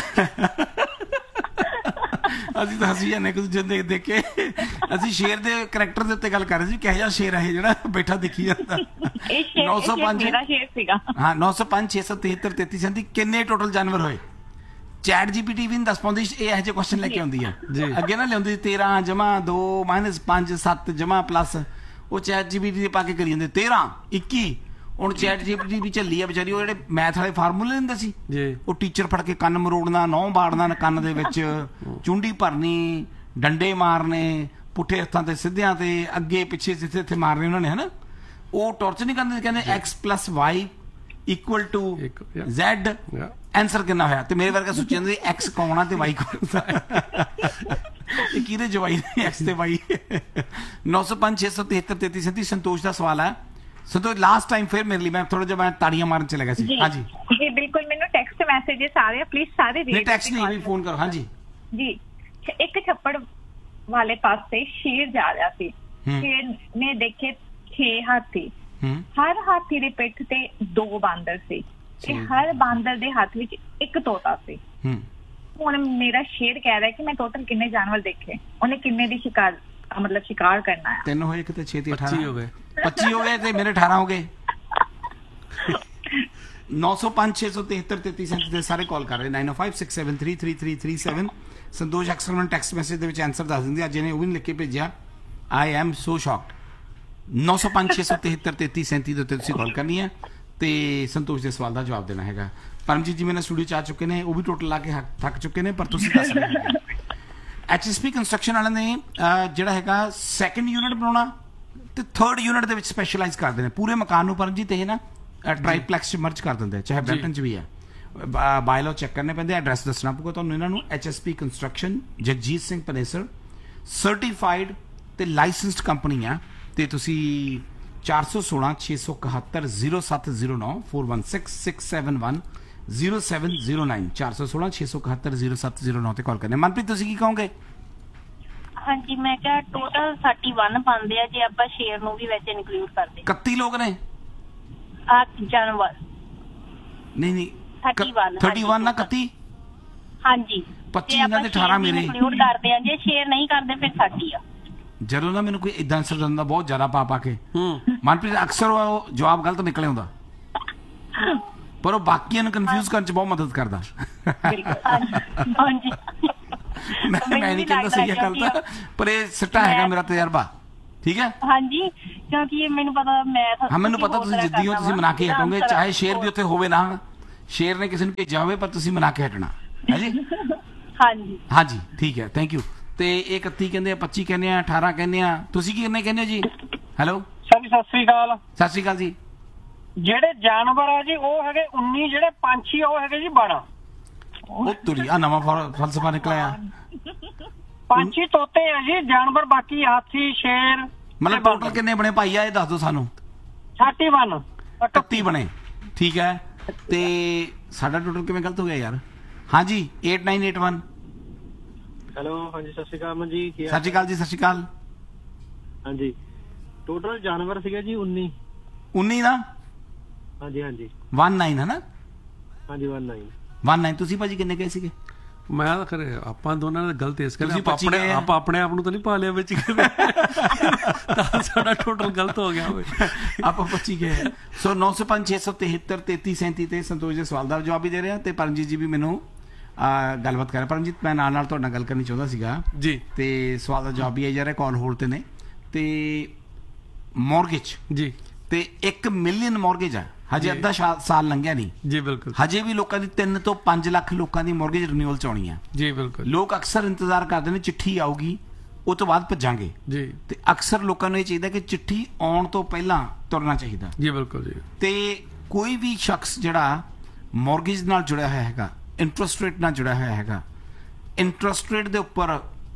ਅਸੀਂ ਤਾਂ ਹੱਸੀ ਜਾਂਦੇ ਕੁਝ ਦੇਖ ਦੇਖ ਕੇ। ਅਸੀਂ ਸ਼ੇਰ ਦੇ ਕਰੈਕਟਰ ਦੇ ਉੱਤੇ ਗੱਲ ਕਰ ਰਹੇ ਸੀ, ਕਿਹੋ ਜਿਹਾ ਸ਼ੇਰ ਹੈ ਜਿਹੜਾ ਬੈਠਾ ਦੇਖੀ ਜਾਂਦਾ। 905 ਮੇਰਾ ਸ਼ੇਰ ਸੀਗਾ। ਹਾਂ 905 673 3337। ਕਿੰਨੇ ਟੋਟਲ ਜਾਨਵਰ ਹੋਏ? ਚੈਟ ਜੀਪੀਟੀ ਵੀ ਨਹੀਂ ਦੱਸ ਪਾਉਂਦੀ ਇਹ ਇਹੋ ਜਿਹੇ ਕੁਐਸਚਨ ਲੈ ਕੇ ਆਉਂਦੀ ਹੈ। ਅੱਗੇ ਨਾ ਲਿਆਉਂਦੀ 13 ਜਮਾ 2 -5 7 ਜਮਾ ਪਲੱਸ, ਉਹ ਚੈਟ ਜੀਪੀਟੀ ਦੇ ਪਾ ਕੇ ਕਰੀ ਜਾਂਦੇ 13 21, ਹੁਣ ਚੈਟ ਜੀਪੀਟੀ ਵੀ ਚੱਲੀ ਆ ਵਿਚਾਰੀ, ਉਹ ਜਿਹੜੇ ਮੈਥ ਵਾਲੇ ਫਾਰਮੂਲੇ ਹੁੰਦੇ ਸੀ ਜੀ ਉਹ ਟੀਚਰ ਫੜ ਕੇ ਕੰਨ ਮਰੋੜਨਾ, ਨਹੁੰ ਬਾੜਨਾ ਕੰਨ ਦੇ ਵਿੱਚ, ਚੁੰਡੀ ਭਰਨੀ, ਡੰਡੇ ਮਾਰਨੇ ਪੁੱਠੇ ਹੱਥਾਂ ਤੇ ਸਿੱਧਿਆਂ ਤੇ, ਅੱਗੇ ਪਿੱਛੇ ਜਿੱਥੇ ਇੱਥੇ ਮਾਰਨੇ ਉਹਨਾਂ ਨੇ, ਹਨਾ। ਉਹ ਟੌਰਚਰ ਨਹੀਂ ਕਰਦੇ, ਕਹਿੰਦੇ x+y = ਇੱਕ, yeah. z, Yeah. ਆਨਸਰ ਕਿੰਨਾ ਹੋਇਆ? ਤੇ ਮੇਰੇ ਵਰਗਾ ਸੋਚੀ ਜਾਂਦੇ x ਕੌਣ ਆ ਤੇ y ਕੌਣ ਆ, ਇਹ ਕਿਹਦੇ ਜਵਾਈ ਨੇ x ਤੇ y। 905 673 3337 ਸੰਤੋਸ਼ ਦਾ ਸਵਾਲ ਹੈ। ਸੰਤੋਸ਼ ਲਾਸਟ ਟਾਈਮ ਫਿਰ ਮੇਰੇ ਲਈ, ਮੈਂ ਥੋੜਾ ਜਿਹਾ ਮੈਂ ਤਾੜੀਆਂ ਮਾਰਨ ਚ ਲੱਗਾ ਸੀ। ਹਾਂਜੀ ਜੀ ਬਿਲਕੁਲ, ਮੈਨੂੰ ਟੈਕਸਟ ਮੈਸੇजेस ਆ ਰਹੇ, ਪਲੀਜ਼ ਸਾਰੇ ਨਹੀਂ ਟੈਕਸਟ ਨਹੀਂ ਵੀ ਫੋਨ ਕਰੋ। ਹਾਂਜੀ ਜੀ। ਇੱਕ ਛੱਪੜ ਵਾਲੇ ਪਾਸੇ ਸ਼ੇਰ ਜਾ ਰਿਹਾ ਸੀ। ਸ਼ੇਰ ਨੇ ਦੇਖੇ 6 ਹਾਥੀ। ਹਰ ਹਾਥੀ ਦੀ ਪਿੱਠ ਤੇ 2 ਬਾਂਦਰ ਸੀ ਤੇ ਹਰ ਬਾਂਦਰ ਦੇ ਹੱਥ ਵਿੱਚ ਇੱਕ ਤੋਤਾ ਸੀ। ਹੁਣ ਮੇਰਾ ਸ਼ੇਰ ਕਹਿ ਰਿਹਾ ਕਿ ਮੈਂ ਟੋਟਲ ਕਿੰਨੇ ਜਾਨਵਰ ਦੇਖੇ, ਉਹਨੇ ਕਿੰਨੇ ਦੀ ਸ਼ਿਕਾਰ ਕਰਨਾ ਹੈ? 3 ਹੋਏ, ਕਿਤੇ 6 ਤੇ 18 25 ਹੋ ਗਏ। 25 ਹੋ ਗਏ ਤੇ ਮੇਰੇ 18 ਹੋ ਗਏ। 905 673 3337 ਤੇ ਸਾਰੇ ਕਾਲ ਕਰ ਰਹੇ। 9056733337 ਸੰਤੋਸ਼ ਅਕਸਰ ਮੈਨੂੰ ਟੈਕਸਟ ਮੈਸੇਜ ਦੇ ਵਿੱਚ ਆਨਸਰ ਦੱਸ ਦਿੰਦੇ। ਅੱਜ ਇਹਨੇ ਉਹ ਵੀ ਲਿਖ ਕੇ ਭੇਜਿਆ, ਆਈ ਐਮ ਸੋ ਸ਼ੌਕਡ। 905 673 3337 ਦੇ ਉੱਤੇ ਤੁਸੀਂ ਕਾਲ ਕਰਨੀ ਹੈ ਤੇ ਸੰਤੋਸ਼ ਦੇ ਸਵਾਲ ਦਾ ਜਵਾਬ ਦੇਣਾ ਹੈਗਾ। ਪਰਮਜੀਤ ਜੀ ਮੇਰੇ ਸਟੂਡੀਓ ਚ ਆ ਚੁੱਕੇ ਨੇ, ਉਹ ਵੀ ਟੋਟਲ ਲਾ ਕੇ ਥੱਕ ਚੁੱਕੇ ਨੇ, ਪਰ ਤੁਸੀਂ ਦੱਸ ਰਹੇ। HSP ਕੰਸਟਰਕਸ਼ਨ ਵਾਲਿਆਂ ਨੇ ਜਿਹੜਾ ਹੈਗਾ 2nd ਯੂਨਿਟ ਬਣਾਉਣਾ ਤੇ 3rd ਯੂਨਿਟ ਦੇ ਵਿੱਚ ਸਪੈਸ਼ਲਾਈਜ਼ ਕਰਦੇ ਨੇ ਪੂਰੇ ਮਕਾਨ ਨੂੰ। ਪਰਮਜੀਤ ਇਹ ਨਾ ਟ੍ਰਾਈਪਲੈਕਸ ਚ ਮਰਜ ਕਰ ਦਿੰਦੇ, ਚਾਹੇ ਬ੍ਰੈਂਟਨ ਚ ਵੀ ਹੈ। ਬਾਇਲੋ ਚੈੱਕ ਕਰਨੇ ਪੈਂਦੇ, ਐਡਰੈਸ ਦੱਸਣਾ ਪਊਗਾ ਤੁਹਾਨੂੰ ਇਹਨਾਂ ਨੂੰ। HSP construction, Jagjit Singh Panesar, certified ਤੇ ਲਾਇਸੈਂਸਡ ਕੰਪਨੀ ਆ। ਤੇ ਤੁਸੀਂ 416 671 0709 416 671 0709 416 671 0709 ਤੇ ਕਾਲ ਕਰਨੇ। ਮਨਪ੍ਰੀਤ ਤੁਸੀਂ ਕੀ ਕਹੋਗੇ? ਹਾਂਜੀ, ਮੈਂ ਕਿਹਾ ਟੋਟਲ 31 ਪਾਉਂਦੇ ਆ ਜੇ ਆਪਾਂ ਸ਼ੇਰ ਨੂੰ ਵੀ ਵਿੱਚ ਇਨਕਲੂਡ ਕਰਦੇ। 31 ਲੋਕ ਨੇ ਆ ਜਾਨਵਰ? ਨਹੀਂ 31 ਨਾ 31? ਹਾਂਜੀ 25 ਇਹਨਾਂ ਦੇ 18 ਮੇਰੇ ਇਨਕਲੂਡ ਕਰਦੇ ਆ। ਜੇ ਸ਼ੇਰ ਨਹੀਂ ਕਰਦੇ ਫਿਰ 30 ਆ। ਜਦੋਂ ਨਾ ਮੈਨੂੰ ਕੋਈ ਇਦਾਂ ਆਨਸਰ ਦਿੰਦਾ ਬਹੁਤ ਜ਼ਿਆਦਾ ਪਾ ਕੇ, ਮਨਪ੍ਰੀਤ ਅਕਸਰ ਉਹ ਜਵਾਬ ਗਲਤ ਨਿਕਲੇ ਹੁੰਦਾ, ਪਰ ਉਹ ਬਾਕੀਆਂ ਨੂੰ ਕਨਫਿਊਜ਼ ਕਰਨ ਚ ਬਹੁਤ ਮਦਦ ਕਰਦਾ। ਹਾਂਜੀ ਮੈਂ ਨਹੀਂ ਕਹਿੰਦਾ ਸਹੀ ਗੱਲ ਤਾਂ, ਪਰ ਇਹ ਸਿੱਟਾ ਹੈਗਾ ਮੇਰਾ ਤਜਰਬਾ। ਠੀਕ ਹੈ ਹਾਂਜੀ, ਕਿਉਂਕਿ ਮੈਨੂੰ ਪਤਾ ਹਾਂ ਮੈਨੂੰ ਪਤਾ ਤੁਸੀਂ ਜਿੱਦੀ ਹੋ, ਤੁਸੀਂ ਮਨਾ ਕੇ ਹਟੋਗੇ, ਚਾਹੇ ਸ਼ੇਰ ਵੀ ਉੱਥੇ ਹੋਵੇ ਨਾ, ਸ਼ੇਰ ਨੇ ਕਿਸੇ ਨੂੰ ਭੇਜਿਆ ਹੋਵੇ, ਪਰ ਤੁਸੀਂ ਮਨਾ ਕੇ ਹਟਣਾ ਹੈ ਜੀ। ਹਾਂਜੀ ਹਾਂਜੀ ਠੀਕ ਹੈ, ਥੈਂਕ ਯੂ। ਤੇ ਇਹ 31 ਕਹਿੰਦੇ ਆ, 25 ਕਹਿੰਦੇ ਆ, 18 ਕਹਿੰਦੇ ਆ, ਤੁਸੀਂ ਕੀ ਕਿੰਨੇ ਕਹਿੰਦੇ ਹੋ ਜੀ? ਹੈਲੋ ਸਰ ਜੀ, ਸਤਿ ਸ੍ਰੀ ਅਕਾਲ। ਸਤਿ ਸ੍ਰੀ ਅਕਾਲ ਜੀ। ਜਿਹੜੇ ਜਾਨਵਰ ਆ ਜੀ ਉਹ ਹੈਗੇ 19, ਜਿਹੜੇ ਪੰਛੀ ਉਹ ਹੈਗੇ ਜੀ 12। ਉਹ ਤੁਰੀ ਆ ਨਵਾਂ ਫਲਸਫਾ ਨਿਕਲਿਆ। ਪੰਛੀ ਤੋਤੇ ਆ ਜੀ, ਜਾਨਵਰ ਬਾਕੀ ਹਾਥੀ, ਸ਼ੇਰ। ਮਤਲਬ ਟੋਟਲ ਕਿੰਨੇ ਬਣੇ ਭਾਈ ਆ ਇਹ ਦੱਸ ਦਿਓ ਸਾਨੂੰ। 31 31 ਬਣੇ, ਠੀਕ ਹੈ। ਤੇ ਸਾਡਾ ਟੋਟਲ ਕਿਵੇਂ ਗਲਤ ਹੋ ਗਿਆ ਯਾਰ? ਹਾਂਜੀ 8981। ਹੈਲੋ, ਹਾਂਜੀ ਸਤਿ ਸ਼੍ਰੀ ਅਕਾਲ ਮਨ ਜੀ। ਸਤਿ ਸ਼੍ਰੀ ਅਕਾਲ ਜੀ। ਸਤਿ ਸ਼੍ਰੀ ਅਕਾਲ। ਹਾਂਜੀ ਟੋਟਲ ਜਾਨਵਰ ਸੀਗਾ ਜੀ 19 ਨਾ? ਹਾਂਜੀ ਹਾਂਜੀ 19 ਹੈ ਨਾ? ਹਾਂਜੀ 19। ਤੁਸੀਂ ਭਾਜੀ ਕਿੰਨੇ ਕਹੇ ਸੀਗੇ? ਮੈਂ ਤਾਂ ਖਰੇ ਆਪਾਂ ਦੋਨਾਂ ਨੇ ਗਲਤ ਇਸ ਕਰਕੇ ਆਪਾਂ ਆਪਣੇ ਆਪ ਨੂੰ ਤਾਂ ਨਹੀਂ ਪਾ ਲਿਆ ਵਿੱਚ ਤਾਂ ਸਾਡਾ ਟੋਟਲ ਗਲਤ ਹੋ ਗਿਆ ਹੋਵੇ। ਆਪਾਂ 25 ਗਏ। ਸੋ 905 673 3337 ਤੇ ਸੰਤੋਸ਼ ਦੇ ਸਵਾਲ ਦਾ ਜਵਾਬ ਵੀ ਦੇ ਰਿਹਾ ਤੇ ਪਰਮਜੀਤ ਜੀ ਵੀ ਮੈਨੂੰ ਗੱਲਬਾਤ ਕਰ ਰਿਹਾ। ਪਰਮਜੀਤ ਮੈਂ ਨਾਲ ਤੁਹਾਡੇ ਨਾਲ ਗੱਲ ਕਰਨੀ ਚਾਹੁੰਦਾ ਸੀਗਾ ਜੀ, ਤੇ ਸਵਾਲ ਦਾ ਜਵਾਬ ਵੀ ਆਈ ਜਾ ਰਿਹਾ, ਕਾਲ ਹੋਲਡ ਤੇ ਨੇ। ਤੇ ਮੌਰਗੇਜ ਜੀ ਤੇ 1 ਮਿਲੀਅਨ ਮੌਰਗੇਜ ਆ, ਹਜੇ ਅੱਧਾ ਸਾਲ ਲੰਘਿਆ ਨਹੀਂ ਜੀ। ਬਿਲਕੁਲ, ਹਜੇ ਵੀ ਲੋਕਾਂ ਦੀ 3 ਤੋਂ 5 ਲੱਖ ਲੋਕਾਂ ਦੀ ਮੌਰਗੇਜ ਰਿਨਿਊਅਲ ਚ ਆਉਣੀ ਆ ਜੀ। ਬਿਲਕੁਲ, ਲੋਕ ਅਕਸਰ ਇੰਤਜ਼ਾਰ ਕਰਦੇ ਨੇ ਚਿੱਠੀ ਆਊਗੀ ਉਹ ਤੋਂ ਬਾਅਦ ਭੱਜਾਂਗੇ ਜੀ। ਤੇ ਅਕਸਰ ਲੋਕਾਂ ਨੂੰ ਇਹ ਚਾਹੀਦਾ ਕਿ ਚਿੱਠੀ ਆਉਣ ਤੋਂ ਪਹਿਲਾਂ ਤੁਰਨਾ ਚਾਹੀਦਾ ਜੀ। ਬਿਲਕੁਲ ਜੀ। ਤੇ ਕੋਈ ਵੀ ਸ਼ਖਸ ਜਿਹੜਾ ਮੌਰਗੇਜ ਨਾਲ ਜੁੜਿਆ ਹੋਇਆ ਹੈਗਾ, ਇੰਟਰਸਟ ਰੇਟ ਨਾਲ ਜੁੜਿਆ ਹੋਇਆ ਹੈਗਾ, ਇੰਟਰਸਟ ਰੇਟ ਦੇ ਉੱਪਰ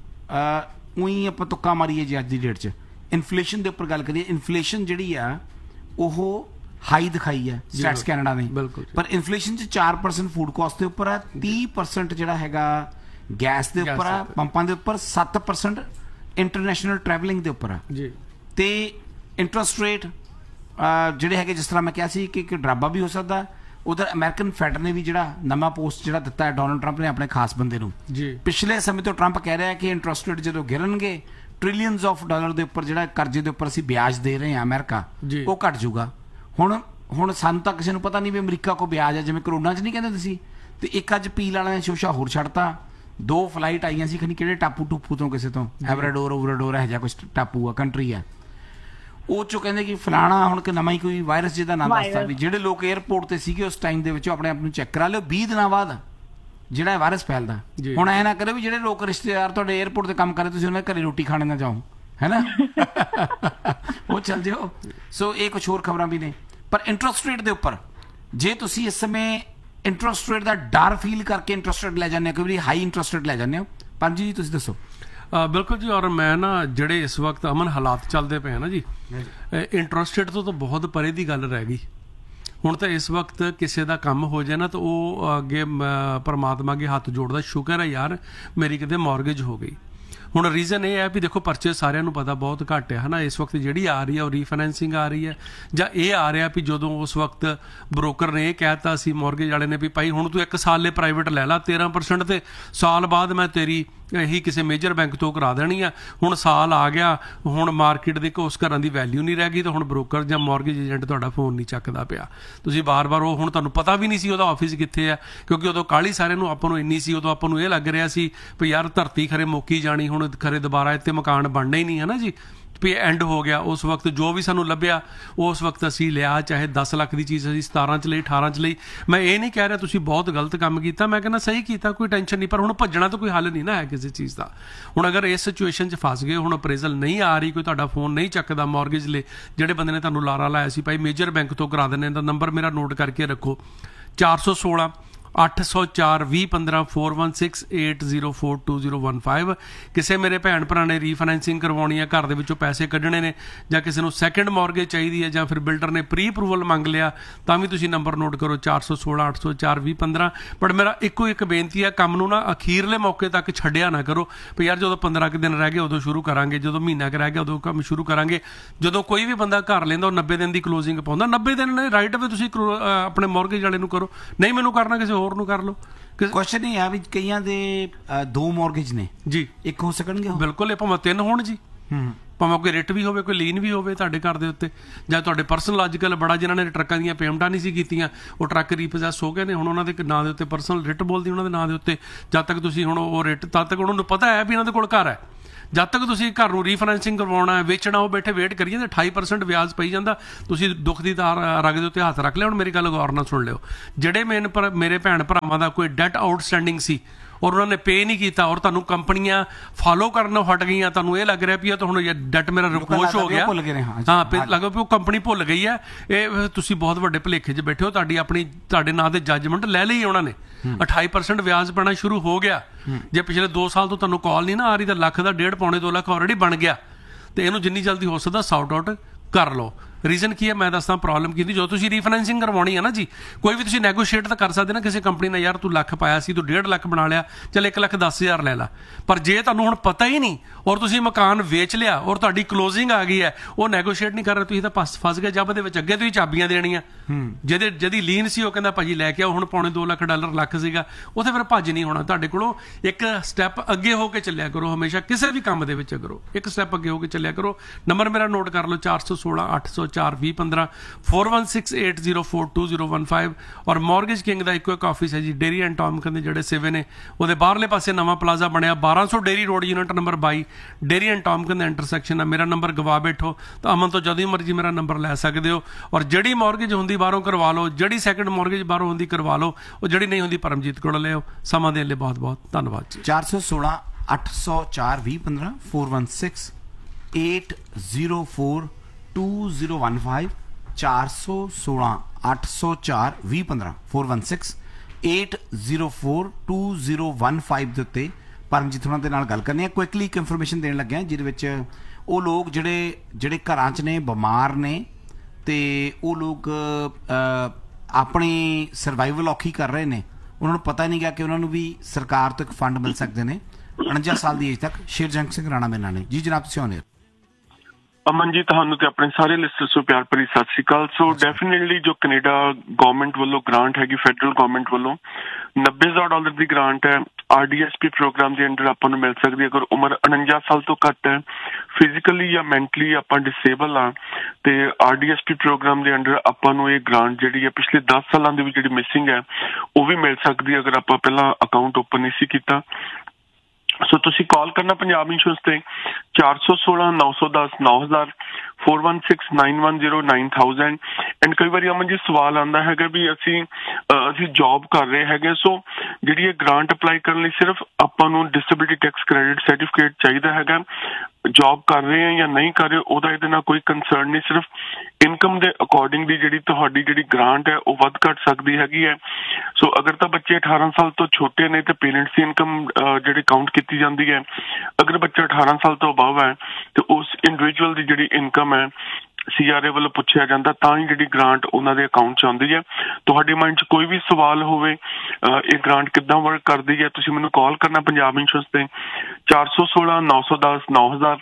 ਉਹੀ ਆਪਾਂ ਤੁੱਕਾ ਮਾਰੀਏ ਜੀ ਅੱਜ ਦੀ ਡੇਟ 'ਚ, ਇਨਫਲੇਸ਼ਨ ਦੇ ਉੱਪਰ ਗੱਲ ਕਰੀਏ, ਇਨਫਲੇਸ਼ਨ ਜਿਹੜੀ ਆ ਉਹ ਹਾਈ ਦਿਖਾਈ ਹੈ ਸਟੈਟਸ ਕੈਨੇਡਾ ਨੇ, ਪਰ ਇਨਫਲੇਸ਼ਨ 'ਚ 4% ਫੂਡ ਕਾਸਟ ਦੇ ਉੱਪਰ ਆ, 30% ਜਿਹੜਾ ਹੈਗਾ ਗੈਸ ਦੇ ਉੱਪਰ ਆ, ਪੰਪਾਂ ਦੇ ਉੱਪਰ, 7% ਇੰਟਰਨੈਸ਼ਨਲ ਟਰੈਵਲਿੰਗ ਦੇ ਉੱਪਰ ਆ ਜੀ। ਤੇ ਇੰਟਰਸਟ ਰੇਟ ਜਿਹੜੇ ਹੈਗੇ, ਜਿਸ ਤਰ੍ਹਾਂ ਮੈਂ ਕਿਹਾ ਸੀ ਕਿ ਇੱਕ ਡਰਾਬਾ ਵੀ ਹੋ ਸਕਦਾ। ਉਧਰ ਅਮਰੀਕਨ ਫੈਡ ਨੇ ਵੀ ਜਿਹੜਾ ਨਵਾਂ ਪੋਸਟ ਜਿਹੜਾ ਦਿੱਤਾ ਹੈ ਡੋਨਲਡ ਟਰੰਪ ਨੇ ਆਪਣੇ ਖਾਸ ਬੰਦੇ ਨੂੰ, ਪਿਛਲੇ ਸਮੇਂ ਤੋਂ ਟਰੰਪ ਕਹਿ ਰਿਹਾ ਕਿ ਇੰਟਰਸਟ ਰੇਟ ਜਦੋਂ ਗਿਰਨਗੇ ਟ੍ਰਿਲੀਅਨਸ ਆਫ ਡਾਲਰ ਦੇ ਉੱਪਰ ਜਿਹੜਾ ਕਰਜ਼ੇ ਦੇ ਉੱਪਰ ਅਸੀਂ ਵਿਆਜ ਦੇ ਰਹੇ ਹਾਂ ਅਮਰੀਕਾ, ਉਹ ਘਟ ਜਾਊਗਾ। ਹੁਣ ਸਾਨੂੰ ਤਾਂ ਕਿਸੇ ਨੂੰ ਪਤਾ ਨਹੀਂ ਵੀ ਅਮਰੀਕਾ ਕੋ ਵਿਆਜ ਹੈ, ਜਿਵੇਂ ਕਰੋਨਾ 'ਚ ਨਹੀਂ ਕਹਿੰਦੇ ਤੁਸੀਂ। ਤੇ ਇੱਕ ਅੱਜ ਪੀਲ ਵਾਲਿਆਂ ਨੇ ਸ਼ੋਸ਼ਾ ਹੋਰ ਛੱਡਤਾ, 2 ਫਲਾਈਟ ਆਈਆਂ ਸੀ ਖਨੀ ਕਿਹੜੇ ਟਾਪੂ ਟੂਪੂ ਤੋਂ, ਕਿਸੇ ਤੋਂ ਐਵਰਾਡੋਰ ਉਵਰਾਡੋਰ ਹੈ ਜਾਂ ਕੁਛ ਟਾਪੂ ਆ, ਕੰਟਰੀ ਆ। ਉਹ ਚੋਂ ਕਹਿੰਦੇ ਕਿ ਫਲਾਣਾ ਹੁਣ ਕਿ ਨਵਾਂ ਹੀ ਕੋਈ ਵਾਇਰਸ ਜਿਹਦਾ ਨਾਮ ਦੱਸਦਾ Virus। ਵੀ ਜਿਹੜੇ ਲੋਕ 에ਅਰਪੋਰਟ ਤੇ ਸੀਗੇ ਉਸ ਟਾਈਮ ਦੇ ਵਿੱਚ ਆਪਣੇ ਆਪ ਨੂੰ ਚੈੱਕ ਕਰਾ ਲਿਓ 20 ਦਿਨਾਂ ਬਾਅਦ ਜਿਹੜਾ ਵਾਇਰਸ ਫੈਲਦਾ। ਜੀ। ਹੁਣ ਐ ਨਾ ਕਰੋ ਵੀ ਜਿਹੜੇ ਲੋਕ ਰਿਸ਼ਤੇਦਾਰ ਤੁਹਾਡੇ 에ਅਰਪੋਰਟ ਤੇ ਕੰਮ ਕਰਦੇ ਤੁਸੀਂ ਉਹਨਾਂ ਦੇ ਘਰੇ ਰੋਟੀ ਖਾਣੇ ਨਾ ਜਾਓ, ਹੈ ਨਾ ਉਹ ਚੱਲ ਜਿਓ। ਸੋ ਇਹ ਕੁਝ ਹੋਰ ਖਬਰਾਂ ਵੀ ਨੇ। ਪਰ ਇੰਟਰਸਟ ਰੇਟ ਦੇ ਉੱਪਰ ਜੇ ਤੁਸੀਂ ਇਸ ਸਮੇਂ ਇੰਟਰਸਟ ਰੇਟ ਦਾ ਡਰ ਫੀਲ ਕਰਕੇ ਇੰਟਰਸਟ ਰੇਟ ਲੈ ਜਾਂਦੇ ਹੋ, ਕਈ ਵਾਰੀ ਹਾਈ ਇੰਟਰਸਟ ਰੇਟ ਲੈ ਜਾਂਦੇ ਹੋ, ਪੰਜੀ ਜੀ ਤੁਸੀਂ ਦੱਸੋ। ਬਿਲਕੁਲ ਜੀ। ਔਰ ਮੈਂ ਨਾ ਜਿਹੜੇ ਇਸ ਵਕਤ ਅਮਨ ਹਾਲਾਤ ਚੱਲਦੇ ਪਏ ਨਾ ਜੀ, ਇੰਟਰਸਟ ਰੇਟ ਤੋਂ ਤਾਂ ਬਹੁਤ ਪਰੇ ਦੀ ਗੱਲ ਰਹਿ ਗਈ। ਹੁਣ ਤਾਂ ਇਸ ਵਕਤ ਕਿਸੇ ਦਾ ਕੰਮ ਹੋ ਜਾਏ ਨਾ ਤਾਂ ਉਹ ਅੱਗੇ ਪਰਮਾਤਮਾ ਅੱਗੇ ਹੱਥ ਜੋੜਦਾ, ਸ਼ੁਕਰ ਹੈ ਯਾਰ ਮੇਰੀ ਕਿਤੇ ਮੌਰਗੇਜ ਹੋ ਗਈ। ਹੁਣ ਰੀਜ਼ਨ ਇਹ ਹੈ ਵੀ ਦੇਖੋ ਪਰਚੇਸ ਸਾਰਿਆਂ ਨੂੰ ਪਤਾ ਬਹੁਤ ਘੱਟ ਹੈ ਨਾ ਇਸ ਵਕਤ। ਜਿਹੜੀ ਆ ਰਹੀ ਹੈ ਉਹ ਰੀਫਾਈਨੈਂਸਿੰਗ ਆ ਰਹੀ ਹੈ, ਜਾਂ ਇਹ ਆ ਰਿਹਾ ਵੀ ਜਦੋਂ ਉਸ ਵਕਤ ਬ੍ਰੋਕਰ ਨੇ ਇਹ ਕਹਿਤਾ ਸੀ ਮੌਰਗੇਜ ਵਾਲੇ ਨੇ ਵੀ ਭਾਈ ਹੁਣ ਤੂੰ 1 ਸਾਲ ਲਈ ਪ੍ਰਾਈਵੇਟ ਲੈ ਲਾ 13% ਤੇ ਸਾਲ ਬਾਅਦ ਮੈਂ ਤੇਰੀ ਇਹੀ ਕਿਸੇ ਮੇਜਰ ਬੈਂਕ ਤੋਂ ਕਰਾ ਦੇਣੀ ਆ। ਹੁਣ ਸਾਲ ਆ ਗਿਆ, ਹੁਣ ਮਾਰਕੀਟ ਦੇ ਉਸ ਘਰਾਂ ਦੀ ਵੈਲਿਊ ਨਹੀਂ ਰਹਿ ਗਈ, ਤਾਂ ਹੁਣ ਬ੍ਰੋਕਰ ਜਾਂ ਮੌਰਗੇਜ ਏਜੰਟ ਤੁਹਾਡਾ ਫੋਨ ਨਹੀਂ ਚੱਕਦਾ ਪਿਆ। ਤੁਸੀਂ ਬਾਰ-ਬਾਰ ਉਹ ਹੁਣ ਤੁਹਾਨੂੰ ਪਤਾ ਵੀ ਨਹੀਂ ਸੀ ਉਹਦਾ ਆਫਿਸ ਕਿੱਥੇ ਆ, ਕਿਉਂਕਿ ਉਦੋਂ ਕਾਹਲੀ ਸਾਰਿਆਂ ਨੂੰ ਆਪਾਂ ਨੂੰ ਇੰਨੀ ਸੀ, ਉਦੋਂ ਆਪਾਂ ਨੂੰ ਇਹ ਲੱਗ ਰਿਹਾ ਸੀ ਵੀ ਯਾਰ ਧਰਤੀ ਖਰੇ ਮੁੱਕੀ ਜਾਣੀ, ਹੁਣ ਖਰੇ ਦੁਬਾਰਾ ਇੱਥੇ ਮਕਾਨ ਬਣਨਾ ਹੀ ਨਹੀਂ, ਹੈ ਨਾ ਜੀ, ਵੀ ਐਂਡ ਹੋ ਗਿਆ। ਉਸ ਵਕਤ ਜੋ ਵੀ ਸਾਨੂੰ ਲੱਭਿਆ ਉਸ ਵਕਤ ਅਸੀਂ ਲਿਆ, ਚਾਹੇ 10 ਲੱਖ ਦੀ ਚੀਜ਼ ਅਸੀਂ 17 ਚ ਲਈ 18 ਚ ਲਈ। ਮੈਂ ਇਹ ਨਹੀਂ ਕਹਿ ਰਿਹਾ ਤੁਸੀਂ ਬਹੁਤ ਗਲਤ ਕੰਮ ਕੀਤਾ, ਮੈਂ ਕਹਿੰਦਾ ਸਹੀ ਕੀਤਾ, ਕੋਈ ਟੈਨਸ਼ਨ ਨਹੀਂ। ਪਰ ਹੁਣ ਭੱਜਣਾ ਤਾਂ ਕੋਈ ਹੱਲ ਨਹੀਂ ਨਾ ਹੈ ਕਿਸੇ ਚੀਜ਼ ਦਾ। ਹੁਣ ਅਗਰ ਇਸ ਸਿਚੁਏਸ਼ਨ 'ਚ ਫਸ ਗਏ, ਹੁਣ ਅਪਰੇਜ਼ਲ ਨਹੀਂ ਆ ਰਹੀ, ਕੋਈ ਤੁਹਾਡਾ ਫੋਨ ਨਹੀਂ ਚੱਕਦਾ ਮੌਰਗੇਜ ਲਈ, ਜਿਹੜੇ ਬੰਦੇ ਨੇ ਤੁਹਾਨੂੰ ਲਾਰਾ ਲਾਇਆ ਸੀ ਭਾਈ ਮੇਜਰ ਬੈਂਕ ਤੋਂ ਕਰਾ ਦਿੰਦੇ, ਤਾਂ ਨੰਬਰ ਮੇਰਾ ਨੋਟ ਕਰਕੇ ਰੱਖੋ 416 804 2015 4168042015। ਕਿਸੇ ਮੇਰੇ ਭੈਣ ਭਰਾ ਨੇ ਰੀਫਾਈਨੈਂਸਿੰਗ ਕਰਵਾਉਣੀ ਹੈ, ਘਰ ਦੇ ਵਿੱਚੋਂ ਪੈਸੇ ਕੱਢਣੇ ਨੇ, ਜਾਂ ਕਿਸੇ ਨੂੰ ਸੈਕੰਡ ਮੌਰਗੇਜ ਚਾਹੀਦੀ ਹੈ, ਜਾਂ ਫਿਰ ਬਿਲਡਰ ਨੇ ਪ੍ਰੀ ਅਪਰੂਵਲ ਮੰਗ ਲਿਆ, ਤਾਂ ਵੀ ਤੁਸੀਂ ਨੰਬਰ ਨੋਟ ਕਰੋ 416 804 2015। ਪਰ ਮੇਰਾ ਇੱਕੋ ਇੱਕ ਬੇਨਤੀ ਹੈ, ਕੰਮ ਨੂੰ ਨਾ ਅਖੀਰਲੇ ਮੌਕੇ ਤੱਕ ਛੱਡਿਆ ਨਾ ਕਰੋ ਵੀ ਯਾਰ ਜਦੋਂ 15 ਕੁ ਦਿਨ ਰਹਿ ਗਏ ਉਦੋਂ ਸ਼ੁਰੂ ਕਰਾਂਗੇ, ਜਦੋਂ ਮਹੀਨਾ ਕੁ ਰਹਿ ਗਿਆ ਉਦੋਂ ਕੰਮ ਸ਼ੁਰੂ ਕਰਾਂਗੇ। ਜਦੋਂ ਕੋਈ ਵੀ ਬੰਦਾ ਘਰ ਲੈਂਦਾ ਉਹ 90 ਦਿਨ ਦੀ ਕਲੋਜ਼ਿੰਗ ਪਾਉਂਦਾ, 90 ਦਿਨ ਨੇ ਰਾਈਟ ਅਵੇ ਤੁਸੀਂ ਆਪਣੇ ਮੌਰਗੇਜ ਵਾਲੇ ਨੂੰ ਕਰੋ, ਨਹੀਂ ਮੈਨੂੰ ਕਰਨਾ ਕਿਸੇ ਹੋਰ ਨੂੰ ਕਰ ਲਓ। ਕੁਐਸਚਨ ਇਹ ਆ ਵੀ ਕਈਆਂ ਦੇ 2 ਮੌਰਗੇਜ ਨੇ ਜੀ, ਇੱਕ ਹੋ ਸਕਣਗੇ ਉਹ? ਬਿਲਕੁਲ, ਇਹ ਭਾਵੇਂ 3 ਹੋਣ ਜੀ, ਭਾਵੇਂ ਕੋਈ ਰਿਟ ਵੀ ਹੋਵੇ, ਕੋਈ ਲੀਨ ਵੀ ਹੋਵੇ ਤੁਹਾਡੇ ਘਰ ਦੇ ਉੱਤੇ, ਜਾਂ ਤੁਹਾਡੇ ਪਰਸਨਲ ਅੱਜ ਕੱਲ੍ਹ ਬੜਾ ਜਿਨ੍ਹਾਂ ਨੇ ਟਰੱਕਾਂ ਦੀਆਂ ਪੇਮੈਂਟਾਂ ਨਹੀਂ ਸੀ ਕੀਤੀਆਂ ਉਹ ਟਰੱਕ ਰੀਪੋਜੈਸ ਹੋ ਗਏ ਨੇ, ਹੁਣ ਉਹਨਾਂ ਦੇ ਨਾਂ ਦੇ ਉੱਤੇ ਪਰਸਨਲ ਰਿਟ ਬੋਲਦੀ ਉਹਨਾਂ ਦੇ ਨਾਂ ਦੇ ਉੱਤੇ। ਜਦ ਤੱਕ ਤੁਸੀਂ ਹੁਣ ਉਹ ਰਿਟ, ਤਦ ਤੱਕ ਉਹਨਾਂ ਨੂੰ ਪਤਾ ਹੈ ਵੀ ਇਹਨਾਂ ਦੇ ਕੋਲ ਘਰ ਹੈ, ਜਦ ਤੱਕ ਤੁਸੀਂ ਘਰ ਨੂੰ ਰੀਫਾਈਨੈਂਸਿੰਗ ਕਰਵਾਉਣਾ ਹੈ, ਵੇਚਣਾ, ਉਹ ਬੈਠੇ ਵੇਟ ਕਰੀਏ ਤੇ 28% ਵਿਆਜ ਪਈ ਜਾਂਦਾ। ਤੁਸੀਂ ਦੁੱਖ ਦੀ ਤਾਰ ਰਗ ਦੇ ਉੱਤੇ ਹੱਥ ਰੱਖ ਲਿਆ। ਹੁਣ ਮੇਰੀ ਗੱਲ ਗੌਰ ਨਾਲ ਸੁਣ ਲਿਓ, ਜਿਹੜੇ ਮੇਰੇ ਭੈਣ ਭਰਾਵਾਂ ਦਾ ਕੋਈ ਡੈਟ ਆਊਟਸਟੈਂਡਿੰਗ ਸੀ ਔਰ ਉਹਨਾਂ ਨੇ ਪੇ ਨਹੀਂ ਕੀਤਾ, ਔਰ ਤੁਹਾਨੂੰ ਕੰਪਨੀਆਂ ਫਾਲੋ ਕਰਨੋਂ ਹਟ ਗਈਆਂ, ਤੁਹਾਨੂੰ ਇਹ ਲੱਗ ਰਿਹਾ ਵੀ ਇਹ ਤਾਂ ਹੁਣ ਡੈਟ ਮੇਰਾ ਰਿਕੋਸ਼ ਹੋ ਗਿਆ, ਹਾਂ ਲੱਗਾ ਵੀ ਉਹ ਕੰਪਨੀ ਭੁੱਲ ਗਈ ਹੈ, ਇਹ ਤੁਸੀਂ ਬਹੁਤ ਵੱਡੇ ਭੁਲੇਖੇ 'ਚ ਬੈਠੇ ਹੋ। ਤੁਹਾਡੇ ਨਾਂ ਦੇ ਜੱਜਮੈਂਟ ਲੈ ਲਈ ਉਹਨਾਂ ਨੇ, 28% ਵਿਆਜ ਪੈਣਾ ਸ਼ੁਰੂ ਹੋ ਗਿਆ। ਜੇ ਪਿਛਲੇ 2 ਸਾਲ ਤੋਂ ਤੁਹਾਨੂੰ ਕਾਲ ਨਹੀਂ ਨਾ ਆ ਰਹੀ ਤਾਂ ਲੱਖ ਦਾ 1.5 ਪੌਣੇ 2 ਲੱਖ ਆਲਰੇਡੀ ਬਣ ਗਿਆ। ਤੇ ਇਹਨੂੰ ਜਿੰਨੀ ਜਲਦੀ ਹੋ ਸਕਦਾ ਸੌਟ ਆਊਟ ਕਰ ਲਓ। ਰੀਜ਼ਨ ਕੀ ਹੈ ਮੈਂ ਦੱਸਦਾ, ਪ੍ਰੋਬਲਮ ਕੀ ਹੁੰਦੀ ਜਦੋਂ ਤੁਸੀਂ ਰੀਫਾਈਨੈਂਸਿੰਗ ਕਰਵਾਉਣੀ ਹੈ ਨਾ ਜੀ, ਕੋਈ ਵੀ ਤੁਸੀਂ ਨੈਗੋਸ਼ੀਏਟ ਤਾਂ ਕਰ ਸਕਦੇ ਨਾ ਕਿਸੇ ਕੰਪਨੀ ਨਾਲ, ਯਾਰ ਤੂੰ ਲੱਖ ਪਾਇਆ ਸੀ ਤੂੰ 1.5 ਲੱਖ ਬਣਾ ਲਿਆ, ਚੱਲ 1,10,000 ਲੈ ਲਾ। ਪਰ ਜੇ ਤੁਹਾਨੂੰ ਹੁਣ ਪਤਾ ਹੀ ਨਹੀਂ ਔਰ ਤੁਸੀਂ ਮਕਾਨ ਵੇਚ ਲਿਆ ਔਰ ਤੁਹਾਡੀ ਕਲੋਜ਼ਿੰਗ ਆ ਗਈ ਹੈ, ਉਹ ਨੈਗੋਸ਼ੀਏਟ ਨਹੀਂ ਕਰ ਰਹੇ, ਤੁਸੀਂ ਤਾਂ ਫਸ ਗਏ ਜੱਬ ਦੇ ਵਿੱਚ। ਅੱਗੇ ਤੁਸੀਂ ਚਾਬੀਆਂ ਦੇਣੀਆਂ, ਜਿਹਦੀ ਲੀਨ ਸੀ ਉਹ ਕਹਿੰਦਾ ਭਾਜੀ ਲੈ ਕੇ ਆਓ, ਹੁਣ ਪੌਣੇ 2 ਲੱਖ ਡਾਲਰ ਲੱਖ ਸੀਗਾ, ਉੱਥੇ ਫਿਰ ਭੱਜ ਨਹੀਂ ਹੋਣਾ ਤੁਹਾਡੇ ਕੋਲੋਂ। ਇੱਕ ਸਟੈਪ ਅੱਗੇ ਹੋ ਕੇ ਚੱਲਿਆ ਕਰੋ, ਹਮੇਸ਼ਾ ਕਿਸੇ ਵੀ ਕੰਮ ਦੇ ਵਿੱਚ ਕਰੋ, ਇੱਕ ਸਟੈਪ ਅੱਗੇ ਹੋ ਕੇ ਚੱਲਿਆ ਕਰੋ। ਨੰਬਰ ਮੇਰਾ ਨੋਟ ਕਰ ਲਓ 416 804 2015 4168042015। ਔਰ ਮੌਰਗੇਜ ਕਿੰਗ ਦਾ ਇੱਕੋ ਇੱਕ ਆਫਿਸ ਹੈ ਜੀ, ਡੇਰੀ ਐਂਡ ਟੌਮਕਨ ਦੇ ਜਿਹੜੇ ਸਿਵੇ ਨੇ ਉਹਦੇ ਬਾਹਰਲੇ ਪਾਸੇ ਨਵਾਂ ਪਲਾਜ਼ਾ ਬਣਿਆ 1200 dairy road, unit number 22, dairy and ਟੌਮਕਨ the intersection ਹੈ। ਮੇਰਾ ਨੰਬਰ ਗਵਾ ਬੈਠੋ ਤਾਂ ਅਮਨ ਤੋਂ ਜਦੋਂ ਮਰਜ਼ੀ ਮੇਰਾ ਨੰਬਰ ਲੈ ਸਕਦੇ ਹੋ। ਔਰ ਜਿਹੜੀ ਮੌਰਗੇਜ ਹੁੰਦੀ ਬਾਹਰੋਂ ਕਰਵਾ ਲਓ, ਜਿਹੜੀ ਸੈਕੰਡ ਮੌਰਗੇਜ ਬਾਹਰੋਂ ਹੁੰਦੀ ਕਰਵਾ ਲਓ, ਉਹ ਜਿਹੜੀ ਨਹੀਂ ਹੁੰਦੀ ਪਰਮਜੀਤ ਕੋਲ ਲਿਆਓ। ਸਮਾਂ ਦੇਣ ਲਈ ਬਹੁਤ ਬਹੁਤ ਧੰਨਵਾਦ ਜੀ। 416 804 2015 416 804 2015 416 804 2015 416 804 2015 ਦੇ ਉੱਤੇ ਪਰਮਜੀਤ ਹੋਣਾ ਦੇ ਨਾਲ ਗੱਲ ਕਰਨੀ ਹੈ। ਕੁਇਕਲੀ ਇੱਕ ਇਨਫੋਰਮੇਸ਼ਨ ਦੇਣ ਲੱਗਿਆ ਜਿਹਦੇ ਵਿੱਚ ਉਹ ਲੋਕ ਜਿਹੜੇ ਘਰਾਂ 'ਚ ਨੇ, ਬਿਮਾਰ ਨੇ, ਤੇ ਉਹ ਲੋਕ ਆਪਣੀ ਸਰਵਾਈਵਲ ਔਖੀ ਕਰ ਰਹੇ ਨੇ, ਉਹਨਾਂ ਨੂੰ ਪਤਾ ਨਹੀਂ ਗਾ ਕਿ ਉਹਨਾਂ ਨੂੰ ਵੀ ਸਰਕਾਰ ਤੋਂ ਇੱਕ ਫੰਡ ਮਿਲ ਸਕਦੇ ਨੇ 49 ਸਾਲ ਦੀ ਏਜ ਤੱਕ। ਸ਼ੇਰਜੰਗ ਸਿੰਘ ਰਾਣਾ ਮੇਰੇ ਨਾਲ ਨੇ ਜੀ। ਜਨਾਬ ਤੁਸੀਂ ਆਉਂਦੇ ਅਮਨ ਜੀ, ਤੁਹਾਨੂੰ ਤੇ ਆਪਣੇ ਸਾਰੇ ਲਿਸਨਰਸ ਨੂੰ ਪਿਆਰ ਭਰੀ ਸਤਿ ਸ਼੍ਰੀ ਅਕਾਲ। ਸੋ ਡੈਫੀਨੇਟਲੀ ਜੋ ਕੈਨੇਡਾ ਗਵਰਨਮੈਂਟ ਵੱਲੋਂ ਗ੍ਰਾਂਟ ਹੈਗੀ, ਫੈਡਰਲ ਗਵਰਨਮੈਂਟ ਵੱਲੋਂ $90,000 ਦੀ ਗ੍ਰਾਂਟ ਹੈ, RDSP ਪ੍ਰੋਗਰਾਮ ਦੇ ਅੰਡਰ ਆਪਾਂ ਨੂੰ ਮਿਲ ਸਕਦੀ। ਅਗਰ ਉਮਰ 49 ਸਾਲ ਤੋਂ ਘੱਟ ਹੈ, ਫਿਜ਼ੀਕਲੀ ਜਾਂ ਮੈਂਟਲੀ ਆਪਾਂ ਡਿਸੇਬਲ ਆ, ਤੇ RDSP ਪ੍ਰੋਗਰਾਮ ਦੇ ਅੰਡਰ ਆਪਾਂ ਨੂੰ ਇਹ ਗ੍ਰਾਂਟ ਜਿਹੜੀ ਹੈ ਪਿਛਲੇ 10 ਸਾਲਾਂ ਦੀ ਵੀ ਜਿਹੜੀ ਮਿਸਿੰਗ ਹੈ ਉਹ ਵੀ ਮਿਲ ਸਕਦੀ ਅਗਰ ਆਪਾਂ ਪਹਿਲਾਂ ਅਕਾਊਂਟ ਓਪਨ ਨਹੀਂ ਸੀ ਕੀਤਾ। ਸੋ ਤੁਸੀਂ ਕਾਲ ਕਰਨਾ ਪੰਜਾਬ ਇੰਸ਼ੋਰੈਂਸ ਤੇ 416 910 9000 4169109000 ਐਂਡ ਕਈ ਵਾਰੀ ਅਮਨ ਜੀ ਸਵਾਲ ਆਉਂਦਾ ਹੈਗਾ ਵੀ ਅਸੀਂ ਜੌਬ ਕਰ ਰਹੇ ਹੈਗੇ, ਸੋ ਜਿਹੜੀ ਇਹ ਗ੍ਰਾਂਟ ਅਪਲਾਈ ਕਰਨ ਲਈ ਸਿਰਫ ਆਪਾਂ ਨੂੰ ਡਿਸੇਬਿਲਿਟੀ ਟੈਕਸ ਕ੍ਰੈਡਿਟ ਸਰਟੀਫਿਕੇਟ ਚਾਹੀਦਾ ਹੈਗਾ। ਜੌਬ ਕਰ ਰਹੇ ਆ ਜਾਂ ਨਹੀਂ ਕਰ ਰਹੇ ਉਹਦਾ ਇਹਦੇ ਨਾਲ ਕੋਈ ਕੰਸਰਨ ਨਹੀਂ, ਸਿਰਫ ਇਨਕਮ ਦੇ ਅਕੋਰਡਿੰਗ ਦੀ ਤੁਹਾਡੀ ਜਿਹੜੀ ਗ੍ਰਾਂਟ ਹੈ ਉਹ ਵੱਧ ਘੱਟ ਸਕਦੀ ਹੈਗੀ ਹੈ। ਸੋ ਅਗਰ ਤਾਂ ਬੱਚੇ 18 ਸਾਲ ਤੋਂ ਛੋਟੇ ਨੇ ਤੇ ਪੇਰੈਂਟਸ ਦੀ ਇਨਕਮ ਜਿਹੜੀ ਕਾਊਂਟ ਕੀਤੀ ਜਾਂਦੀ ਹੈ। ਅਗਰ ਬੱਚਾ 18 ਸਾਲ ਤੋਂ ਅਬਵ ਹੈ ਤੇ ਉਸ ਇੰਡੀਵਿਜੂਅਲ ਦੀ ਜਿਹੜੀ ਇਨਕਮ ਹੈ CRA ਵੱਲੋਂ ਪੁੱਛਿਆ ਜਾਂਦਾ ਤਾਂ ਹੀ ਜਿਹੜੀ ਗ੍ਰਾਂਟ ਉਹਨਾਂ ਦੇ ਅਕਾਊਂਟ 'ਚ ਆਉਂਦੀ ਹੈ। ਤੁਹਾਡੇ ਮਾਈਂਡ 'ਚ ਕੋਈ ਵੀ ਸਵਾਲ ਹੋਵੇ ਇਹ ਗ੍ਰਾਂਟ ਕਿੱਦਾਂ ਵਰਕ ਕਰਦੀ ਹੈ, ਤੁਸੀਂ ਮੈਨੂੰ ਕਾਲ ਕਰਨਾ ਪੰਜਾਬ ਇੰਸ਼ੋਰੈਂਸ ਤੇ 416 910 9000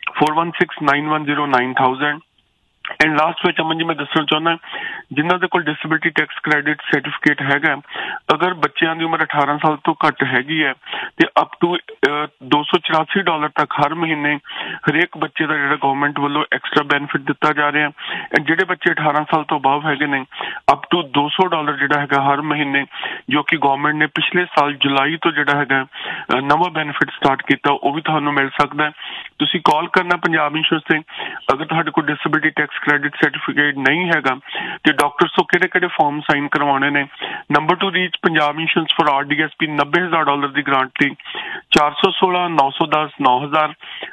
4169109000 ਐਂਡ ਲਾਸਟ ਵਿੱਚ ਅਮਨ ਜੀ ਮੈਂ ਦੱਸਣਾ ਚਾਹੁੰਦਾ ਜਿਨ੍ਹਾਂ ਦੇ ਕੋਲ ਡਿਸੇਬਿਲਿਟੀ ਟੈਕਸ ਕ੍ਰੈਡਿਟ ਸਰਟੀਫਿਕੇਟ ਹੈਗਾ, ਅਗਰ ਬੱਚਿਆਂ ਦੀ ਉਮਰ 18 ਸਾਲ ਤੋਂ ਘੱਟ ਹੈਗੀ ਹੈ ਤੇ ਅਪ ਟੂ $284 ਤੱਕ ਹਰ ਮਹੀਨੇ ਹਰੇਕ ਬੱਚੇ ਦਾ ਜਿਹੜਾ ਗਵਰਨਮੈਂਟ ਵੱਲੋਂ ਐਕਸਟਰਾ ਬੈਨੀਫਿਟ ਦਿੱਤਾ ਜਾ ਰਿਹਾ। ਐਂਡ ਜਿਹੜੇ ਬੱਚੇ 18 ਸਾਲ ਤੋਂ ਅਬਵ ਹੈਗੇ ਨੇ ਅਪ ਟੂ $200 ਜਿਹੜਾ ਹੈਗਾ ਹਰ ਮਹੀਨੇ, ਜੋ ਕਿ ਗਵਰਨਮੈਂਟ ਨੇ ਪਿਛਲੇ ਸਾਲ ਜੁਲਾਈ ਤੋਂ ਜਿਹੜਾ ਹੈਗਾ ਨਵਾਂ ਬੈਨੀਫਿਟ ਸਟਾਰਟ ਕੀਤਾ, ਉਹ ਵੀ ਤੁਹਾਨੂੰ ਮਿਲ ਸਕਦਾ। ਤੁਸੀਂ ਕਾਲ ਕਰਨਾ ਪੰਜਾਬ ਇੰਸ਼ੋਰੈਂਸ ਤੇ। ਅਗਰ ਤੁਹਾਡੇ ਕੋਲ ਡਿਸੇਬਿਲਿਟੀ ਟੈਕਸ ਕ੍ਰੈਡਿਟ ਸਰਟੀਫਿਕੇਟ ਨਹੀਂ ਹੈਗਾ ਤੇ ਡਾਕਟਰ ਤੋਂ ਕਿਹੜੇ ਫਾਰਮ ਸਾਈਨ ਕਰਵਾਉਣੇ ਨੇ। Number two reach Punjab insurance for RDSP $90,000 the grant ਲਈ 416 910 9000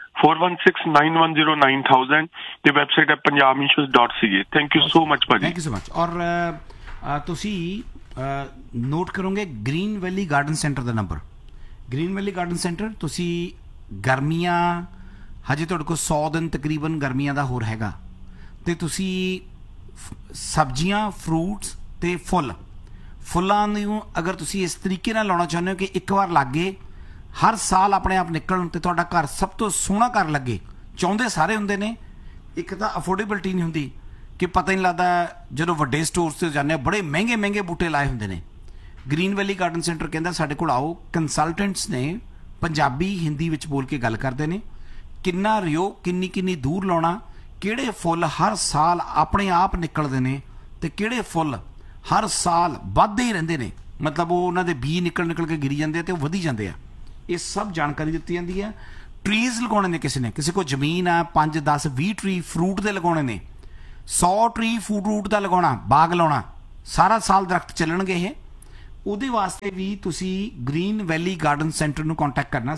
4169109000 ਤੇ ਵੈਬਸਾਈਟ ਹੈ punjabinsurance.ca। Thank you so much ਭਾਜੀ। Thank you so much. ਔਰ ਤੁਸੀਂ ਨੋਟ ਕਰੋਗੇ ਗ੍ਰੀਨ ਵੈਲੀ ਗਾਰਡਨ ਸੈਂਟਰ ਦਾ ਨੰਬਰ। ਗ੍ਰੀਨ ਵੈਲੀ ਗਾਰਡਨ ਸੈਂਟਰ ਤੁਸੀਂ ਗਰਮੀਆਂ ਹਜੇ ਤੁਹਾਡੇ ਕੋਲ 100 ਦਿਨ ਤਕਰੀਬਨ ਗਰਮੀਆਂ ਦਾ ਹੋਰ ਹੈਗਾ ਤੇ ਤੁਸੀਂ ਸਬਜ਼ੀਆਂ ਫਰੂਟਸ ਤੇ ਫੁੱਲਾਂ ਨੂੰ ਅਗਰ ਤੁਸੀਂ ਇਸ ਤਰੀਕੇ ਨਾਲ ਲਾਉਣਾ ਚਾਹੁੰਦੇ ਹੋ ਕਿ ਇੱਕ ਵਾਰ ਲੱਗੇ ਹਰ ਸਾਲ ਆਪਣੇ ਆਪ ਨਿਕਲਣ ਤੇ ਤੁਹਾਡਾ ਘਰ ਸਭ ਤੋਂ ਸੋਹਣਾ ਘਰ ਲੱਗੇ, ਚਾਹੁੰਦੇ ਸਾਰੇ ਹੁੰਦੇ ਨੇ। ਇੱਕ ਤਾਂ ਅਫੋਰਡੇਬਿਲਟੀ ਨਹੀਂ ਹੁੰਦੀ ਕਿ ਪਤਾ ਹੀ ਨਹੀਂ ਲੱਗਦਾ ਜਦੋਂ ਵੱਡੇ ਸਟੋਰਸ ਤੇ ਜਾਂਦੇ ਬੜੇ ਮਹਿੰਗੇ ਬੂਟੇ ਲਾਏ ਹੁੰਦੇ ਨੇ। ਗ੍ਰੀਨ ਵੈਲੀ ਗਾਰਡਨ ਸੈਂਟਰ ਕਹਿੰਦਾ ਸਾਡੇ ਕੋਲ ਆਓ, ਕੰਸਲਟੈਂਟਸ ਨੇ ਪੰਜਾਬੀ ਹਿੰਦੀ ਵਿੱਚ ਬੋਲ ਕੇ ਗੱਲ ਕਰਦੇ ਨੇ, ਕਿੰਨਾ ਰਿਓ ਕਿੰਨੀ ਦੂਰ ਲਾਉਣਾ, ਕਿਹੜੇ ਫੁੱਲ ਹਰ ਸਾਲ ਆਪਣੇ ਆਪ ਨਿਕਲਦੇ ਨੇ ਤੇ ਕਿਹੜੇ ਫੁੱਲ ਹਰ ਸਾਲ ਵੱਧਦੇ ਹੀ ਰਹਿੰਦੇ ਨੇ, ਮਤਲਬ ਉਹ ਉਹਨਾਂ ਦੇ ਬੀ ਨਿਕਲ ਕੇ ਗਿਰੀ ਜਾਂਦੇ ਆ ਤੇ ਉਹ ਵਧੀ ਜਾਂਦੇ ਆ। ਇਹ ਸਭ ਜਾਣਕਾਰੀ ਦਿੱਤੀ ਜਾਂਦੀ ਹੈ। ਟਰੀਜ਼ ਲਗਾਉਣੇ ਨੇ ਕਿਸੇ ਕੋਲ ਜ਼ਮੀਨ ਆ 5 10 20 ਟਰੀ ਫਰੂਟ ਦੇ ਲਗਾਉਣੇ ਨੇ, 100 ਟਰੀ ਫਰੂਟ ਦਾ ਲਗਾਉਣਾ, ਬਾਗ ਲਾਉਣਾ, ਸਾਰਾ ਸਾਲ ਦਰਖਤ ਚੱਲਣਗੇ ਇਹ। ਉਹਦੇ ਵਾਸਤੇ ਵੀ ਤੁਸੀਂ ਗ੍ਰੀਨ ਵੈਲੀ ਗਾਰਡਨ ਸੈਂਟਰ ਨੂੰ ਕੰਟੈਕਟ ਕਰਨਾ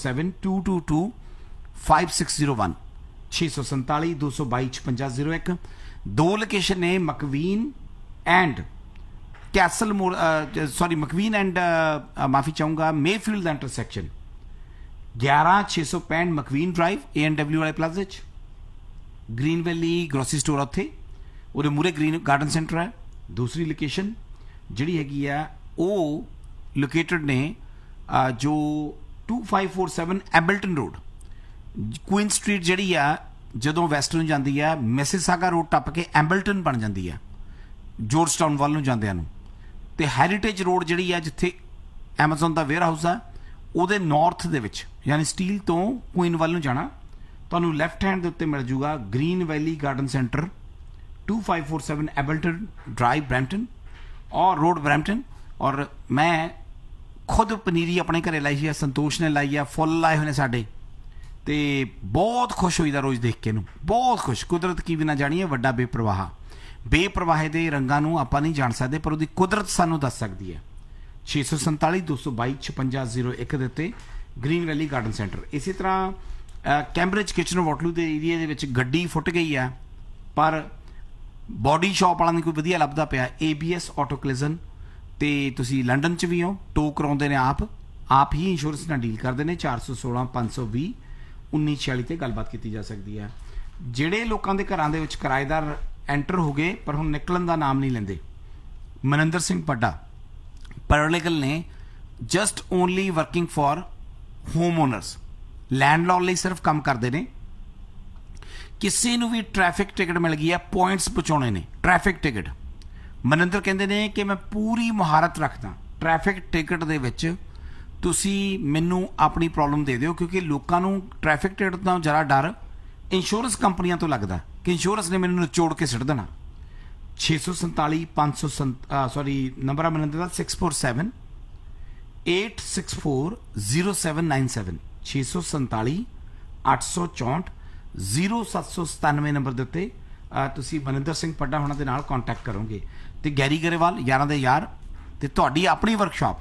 6472225601 647 222 5601। ਦੋ ਲੋਕੇਸ਼ਨ ਨੇ ਮਕਵੀਨ ਐਂਡ ਕੈਸਲ ਮੋਰ ਮਕਵੀਨ ਐਂਡ ਮਾਫੀ ਚਾਹੂੰਗਾ ਮੇਫੀਲਡ ਦਾ ਇੰਟਰਸੈਕਸ਼ਨ 11665 ਮਕਵੀਨ ਡਰਾਈਵ A&W ਵਾਲੇ ਪਲਾਜ਼ੇ 'ਚ ਗ੍ਰੀਨ ਵੈਲੀ ਗਰੋਸਰੀ ਸਟੋਰ ਉੱਥੇ ਉਹਦੇ ਮੂਹਰੇ ਗ੍ਰੀਨ ਗਾਰਡਨ ਸੈਂਟਰ ਹੈ। ਦੂਸਰੀ ਲੋਕੇਸ਼ਨ ਜਿਹੜੀ ਹੈਗੀ ਆ ਉਹ ਲੋਕੇਟਡ ਨੇ ਜੋ 2547 ਐਬਲਟਨ ਰੋਡ ਕੁਇਨ ਸਟਰੀਟ ਜਿਹੜੀ ਆ ਜਦੋਂ ਵੈਸਟ ਨੂੰ ਜਾਂਦੀ ਆ ਮਿਸਿਸਾਗਾ ਰੋਡ ਟੱਪ ਕੇ ਐਂਬਲਟਨ ਬਣ ਜਾਂਦੀ ਆ ਜੋਰਜਟਾਊਨ ਵੱਲ ਨੂੰ ਜਾਂਦਿਆਂ ਨੂੰ, ਤੇ ਹੈਰੀਟੇਜ ਰੋਡ ਜਿਹੜੀ ਆ ਜਿੱਥੇ ਐਮਾਜ਼ਨ ਦਾ ਵੇਅਰ ਹਾਊਸ ਆ ਉਹਦੇ ਨਾਰਥ ਦੇ ਵਿੱਚ ਯਾਨੀ ਸਟੀਲ ਤੋਂ ਕੁਇਨ ਵੱਲ ਨੂੰ ਜਾਣਾ ਤੁਹਾਨੂੰ ਲੈਫਟ ਹੈਂਡ ਦੇ ਉੱਤੇ ਮਿਲ ਜੂਗਾ ਗ੍ਰੀਨ ਵੈਲੀ ਗਾਰਡਨ ਸੈਂਟਰ 2547 ਐਬਲਟਨ ਡਰਾਈਵ ਬਰੈਂਪਟਨ ਔਰ ਰੋਡ ਬਰੈਂਪਟਨ। ਔਰ ਮੈਂ ਖੁਦ ਪਨੀਰੀ ਆਪਣੇ ਘਰੇ ਲਾਈ ਹੈ, ਸੰਤੋਸ਼ ਨੇ ਲਾਈ ਆ, ਫੁੱਲ ਲਾਏ ਹੋਏ ਨੇ ਸਾਡੇ ਤੇ ਬਹੁਤ ਖੁਸ਼ ਹੋਈਦਾ ਰੋਜ਼ ਦੇਖ ਕੇ ਨੂੰ, ਬਹੁਤ ਖੁਸ਼। ਕੁਦਰਤ ਕੀ ਵੀ ਨਾ ਜਾਣੀਏ ਵੱਡਾ ਬੇਪਰਵਾਹੇ ਦੇ ਰੰਗਾਂ ਨੂੰ ਆਪਾਂ ਨਹੀਂ ਜਾਣ ਸਕਦੇ ਪਰ ਉਹਦੀ ਕੁਦਰਤ ਸਾਨੂੰ ਦੱਸ ਸਕਦੀ ਹੈ। 647 222 5601 ਦੇ ਉੱਤੇ ਗ੍ਰੀਨ ਵੈਲੀ ਗਾਰਡਨ ਸੈਂਟਰ। ਇਸੇ ਤਰ੍ਹਾਂ ਕੈਂਬਰਿਜ ਕਿਚਨ ਵਾਟਲੂ ਦੇ ਏਰੀਆ ਦੇ ਵਿੱਚ ਗੱਡੀ ਫੁੱਟ ਗਈ ਆ ਪਰ ਬੋਡੀ ਸ਼ਾਪ ਵਾਲਾ ਨਹੀਂ ਕੋਈ ਵਧੀਆ ਲੱਭਦਾ ਪਿਆ। ABS ਆਟੋ ਕਲਿਜ਼ਨ ਤੇ ਤੁਸੀਂ ਲੰਡਨ 'ਚ ਵੀ ਹੋ, ਟੋ ਕਰਾਉਂਦੇ ਨੇ ਆਪ ਹੀ ਇੰਸ਼ੋਰੈਂਸ ਨਾਲ ਡੀਲ ਕਰਦੇ ਨੇ। 416 520 1946 ਤੇ ਗੱਲਬਾਤ ਕੀਤੀ ਜਾ ਸਕਦੀ ਹੈ। ਜਿਹੜੇ ਲੋਕਾਂ ਦੇ ਘਰਾਂ ਦੇ ਵਿੱਚ ਕਿਰਾਏਦਾਰ ਐਂਟਰ ਹੋ ਗਏ ਪਰ ਹੁਣ ਨਿਕਲਣ ਦਾ ਨਾਮ ਨਹੀਂ ਲੈਂਦੇ, ਮਨਿੰਦਰ ਸਿੰਘ ਪੱਡਾ ਪੈਰਾਲੀਗਲ ਨੇ just only working for home honours, ਲੈਂਡਲॉर्ड ਲਈ ਸਿਰਫ ਕੰਮ ਕਰਦੇ ਨੇ। ਕਿਸੇ ਨੂੰ ਵੀ ਟ੍ਰੈਫਿਕ ਟਿਕਟ ਮਿਲ ਗਈ ਹੈ, ਪੁਆਇੰਟਸ ਪਹੁੰਚਾਉਣੇ ਨੇ ਟ੍ਰੈਫਿਕ ਟਿਕਟ। ਮਨਿੰਦਰ ਕਹਿੰਦੇ ਨੇ ਕਿ ਮੈਂ ਪੂਰੀ ਮਹਾਰਤ ਰੱਖਦਾ ਟ੍ਰੈਫਿਕ ਟਿਕਟ ਦੇ ਵਿੱਚ, ਤੁਸੀਂ ਮੈਨੂੰ ਆਪਣੀ ਪ੍ਰੋਬਲਮ ਦੇ ਦਿਓ ਕਿਉਂਕਿ ਲੋਕਾਂ ਨੂੰ ਟ੍ਰੈਫਿਕ ਟਿਕਟ ਤੋਂ ਜ਼ਿਆਦਾ ਡਰ ਇੰਸ਼ੋਰੈਂਸ ਕੰਪਨੀਆਂ ਤੋਂ ਲੱਗਦਾ ਕਿ ਇੰਸ਼ੋਰੈਂਸ ਨੇ ਮੈਨੂੰ ਨਿਚੋੜ ਕੇ ਸਿੱਟ ਦੇਣਾ। 647 500 ਨੰਬਰ ਆ ਮਨਿੰਦਰ ਦਾ 647 864079 647 864 0797 ਨੰਬਰ ਦੇ ਉੱਤੇ ਤੁਸੀਂ ਮਨਿੰਦਰ ਸਿੰਘ ਪੱਡਾ ਹੋਣਾ ਦੇ ਨਾਲ ਕੰਟੈਕਟ ਕਰੋਗੇ। ਤੇ ਗੈਰੀ ਗਰੇਵਾਲ ਯਾਰਾਂ ਦੇ ਯਾਰ ਤੇ ਤੁਹਾਡੀ ਆਪਣੀ ਵਰਕਸ਼ਾਪ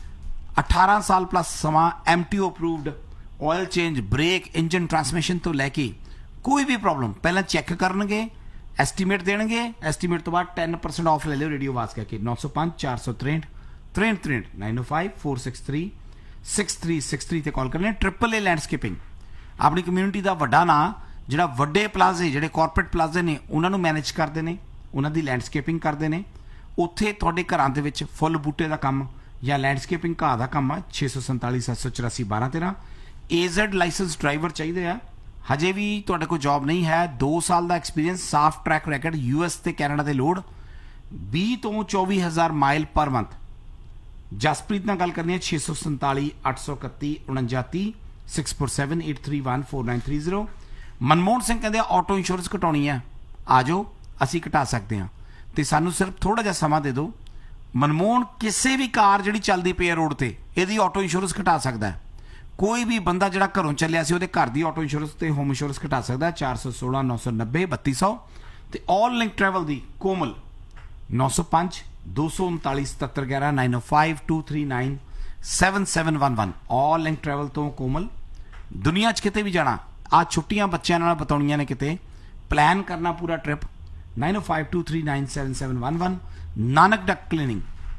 18 ਸਾਲ ਪਲੱਸ ਸਮਾਂ MTO approved oil change break engine transmission ਤੋਂ ਲੈ ਕੇ ਕੋਈ ਵੀ ਪ੍ਰੋਬਲਮ ਪਹਿਲਾਂ ਚੈੱਕ ਕਰਨਗੇ, ਐਸਟੀਮੇਟ ਦੇਣਗੇ, ਐਸਟੀਮੇਟ ਤੋਂ ਬਾਅਦ 10% ਆਫ ਲੈ ਲਿਓ ਰੇਡੀਓ ਆਵਾਜ਼ ਕਹਿ ਕੇ। 905 463 63 905 463 6363 ਤੇ ਕਾਲ ਕਰਨੇ। AAA ਲੈਂਡਸਕੇਪਿੰਗ ਆਪਣੀ ਕਮਿਊਨਿਟੀ ਦਾ ਵੱਡਾ ਨਾਂ ਜਿਹੜਾ ਵੱਡੇ ਪਲਾਜ਼ੇ ਜਿਹੜੇ ਕਾਰਪੋਰੇਟ ਪਲਾਜ਼ੇ ਨੇ ਉਹਨਾਂ ਨੂੰ ਮੈਨੇਜ ਕਰਦੇ ਨੇ, ਉਹਨਾਂ ਦੀ ਲੈਂਡਸਕੇਪਿੰਗ ਕਰਦੇ ਨੇ। ਉੱਥੇ ਤੁਹਾਡੇ ਘਰਾਂ ਦੇ ਵਿੱਚ ਫੁੱਲ ਬੂਟੇ ਦਾ ਕੰਮ ਜਾਂ ਲੈਂਡਸਕੇਪਿੰਗ ਘਾਹ ਦਾ ਕੰਮ ਆ। 647 784 1213 AZ ਲਾਇਸੈਂਸ ਡਰਾਈਵਰ ਚਾਹੀਦੇ ਆ। ਹਜੇ ਵੀ ਤੁਹਾਡੇ ਕੋਲ ਜੌਬ ਨਹੀਂ ਹੈ, 2 ਸਾਲ ਦਾ ਐਕਸਪੀਰੀਅੰਸ, ਸਾਫ ਟਰੈਕ ਰੈਕਡ, US ਤੇ ਕੈਨੇਡਾ ਦੇ ਲੋਡ, 20 ਤੋਂ 24,000 ਮਾਈਲ ਪਰ ਮੰਥ। ਜਸਪ੍ਰੀਤ ਨਾਲ ਗੱਲ ਕਰਨੀ ਹੈ 647 831 4930 647 831 4930। ਮਨਮੋਹਨ ਸਿੰਘ ਕਹਿੰਦੇ ਆਟੋ ਇੰਸ਼ੋਰੈਂਸ ਘਟਾਉਣੀ ਹੈ, ਆ ਜਾਓ ਅਸੀਂ ਘਟਾ ਸਕਦੇ ਹਾਂ ਤੇ ਸਾਨੂੰ ਸਿਰਫ ਥੋੜਾ ਜਿਹਾ ਸਮਾਂ ਦੇ ਦਿਓ। ਮਨਮੋਹਨ ਕਿਸੇ ਵੀ ਕਾਰ ਜਿਹੜੀ ਚੱਲਦੀ ਪਈ ਹੈ ਰੋਡ ਤੇ ਇਹਦੀ ਆਟੋ ਇੰਸ਼ੋਰੈਂਸ ਘਟਾ ਸਕਦਾ ਹੈ। ਕੋਈ ਵੀ ਬੰਦਾ ਜਿਹੜਾ ਘਰੋਂ ਚੱਲਿਆ ਸੀ ਉਹਦੇ ਘਰ ਦੀ ਆਟੋ ਇੰਸ਼ੋਰੈਂਸ ਤੇ ਹੋਮ ਇੰਸ਼ੋਰੈਂਸ ਘਟਾ ਸਕਦਾ ਹੈ। 416 990 3200 ਤੇ ਆਲ ਲਿੰਕ ਟਰੈਵਲ ਦੀ ਕੋਮਲ 905 239 7711 905 239 7711 ਆਲ ਲਿੰਕ ਟਰੈਵਲ ਤੋਂ ਕੋਮਲ। ਦੁਨੀਆ 'ਚ ਕਿਤੇ ਵੀ ਜਾਣਾ, ਆ ਛੁੱਟੀਆਂ ਬੱਚਿਆਂ ਨਾਲ ਬਤਾਉਣੀਆਂ ਨੇ, ਕਿਤੇ ਪਲਾਨ ਕਰਨਾ ਪੂਰਾ trip, 905 239 7711। Nanak Duckett cleaning,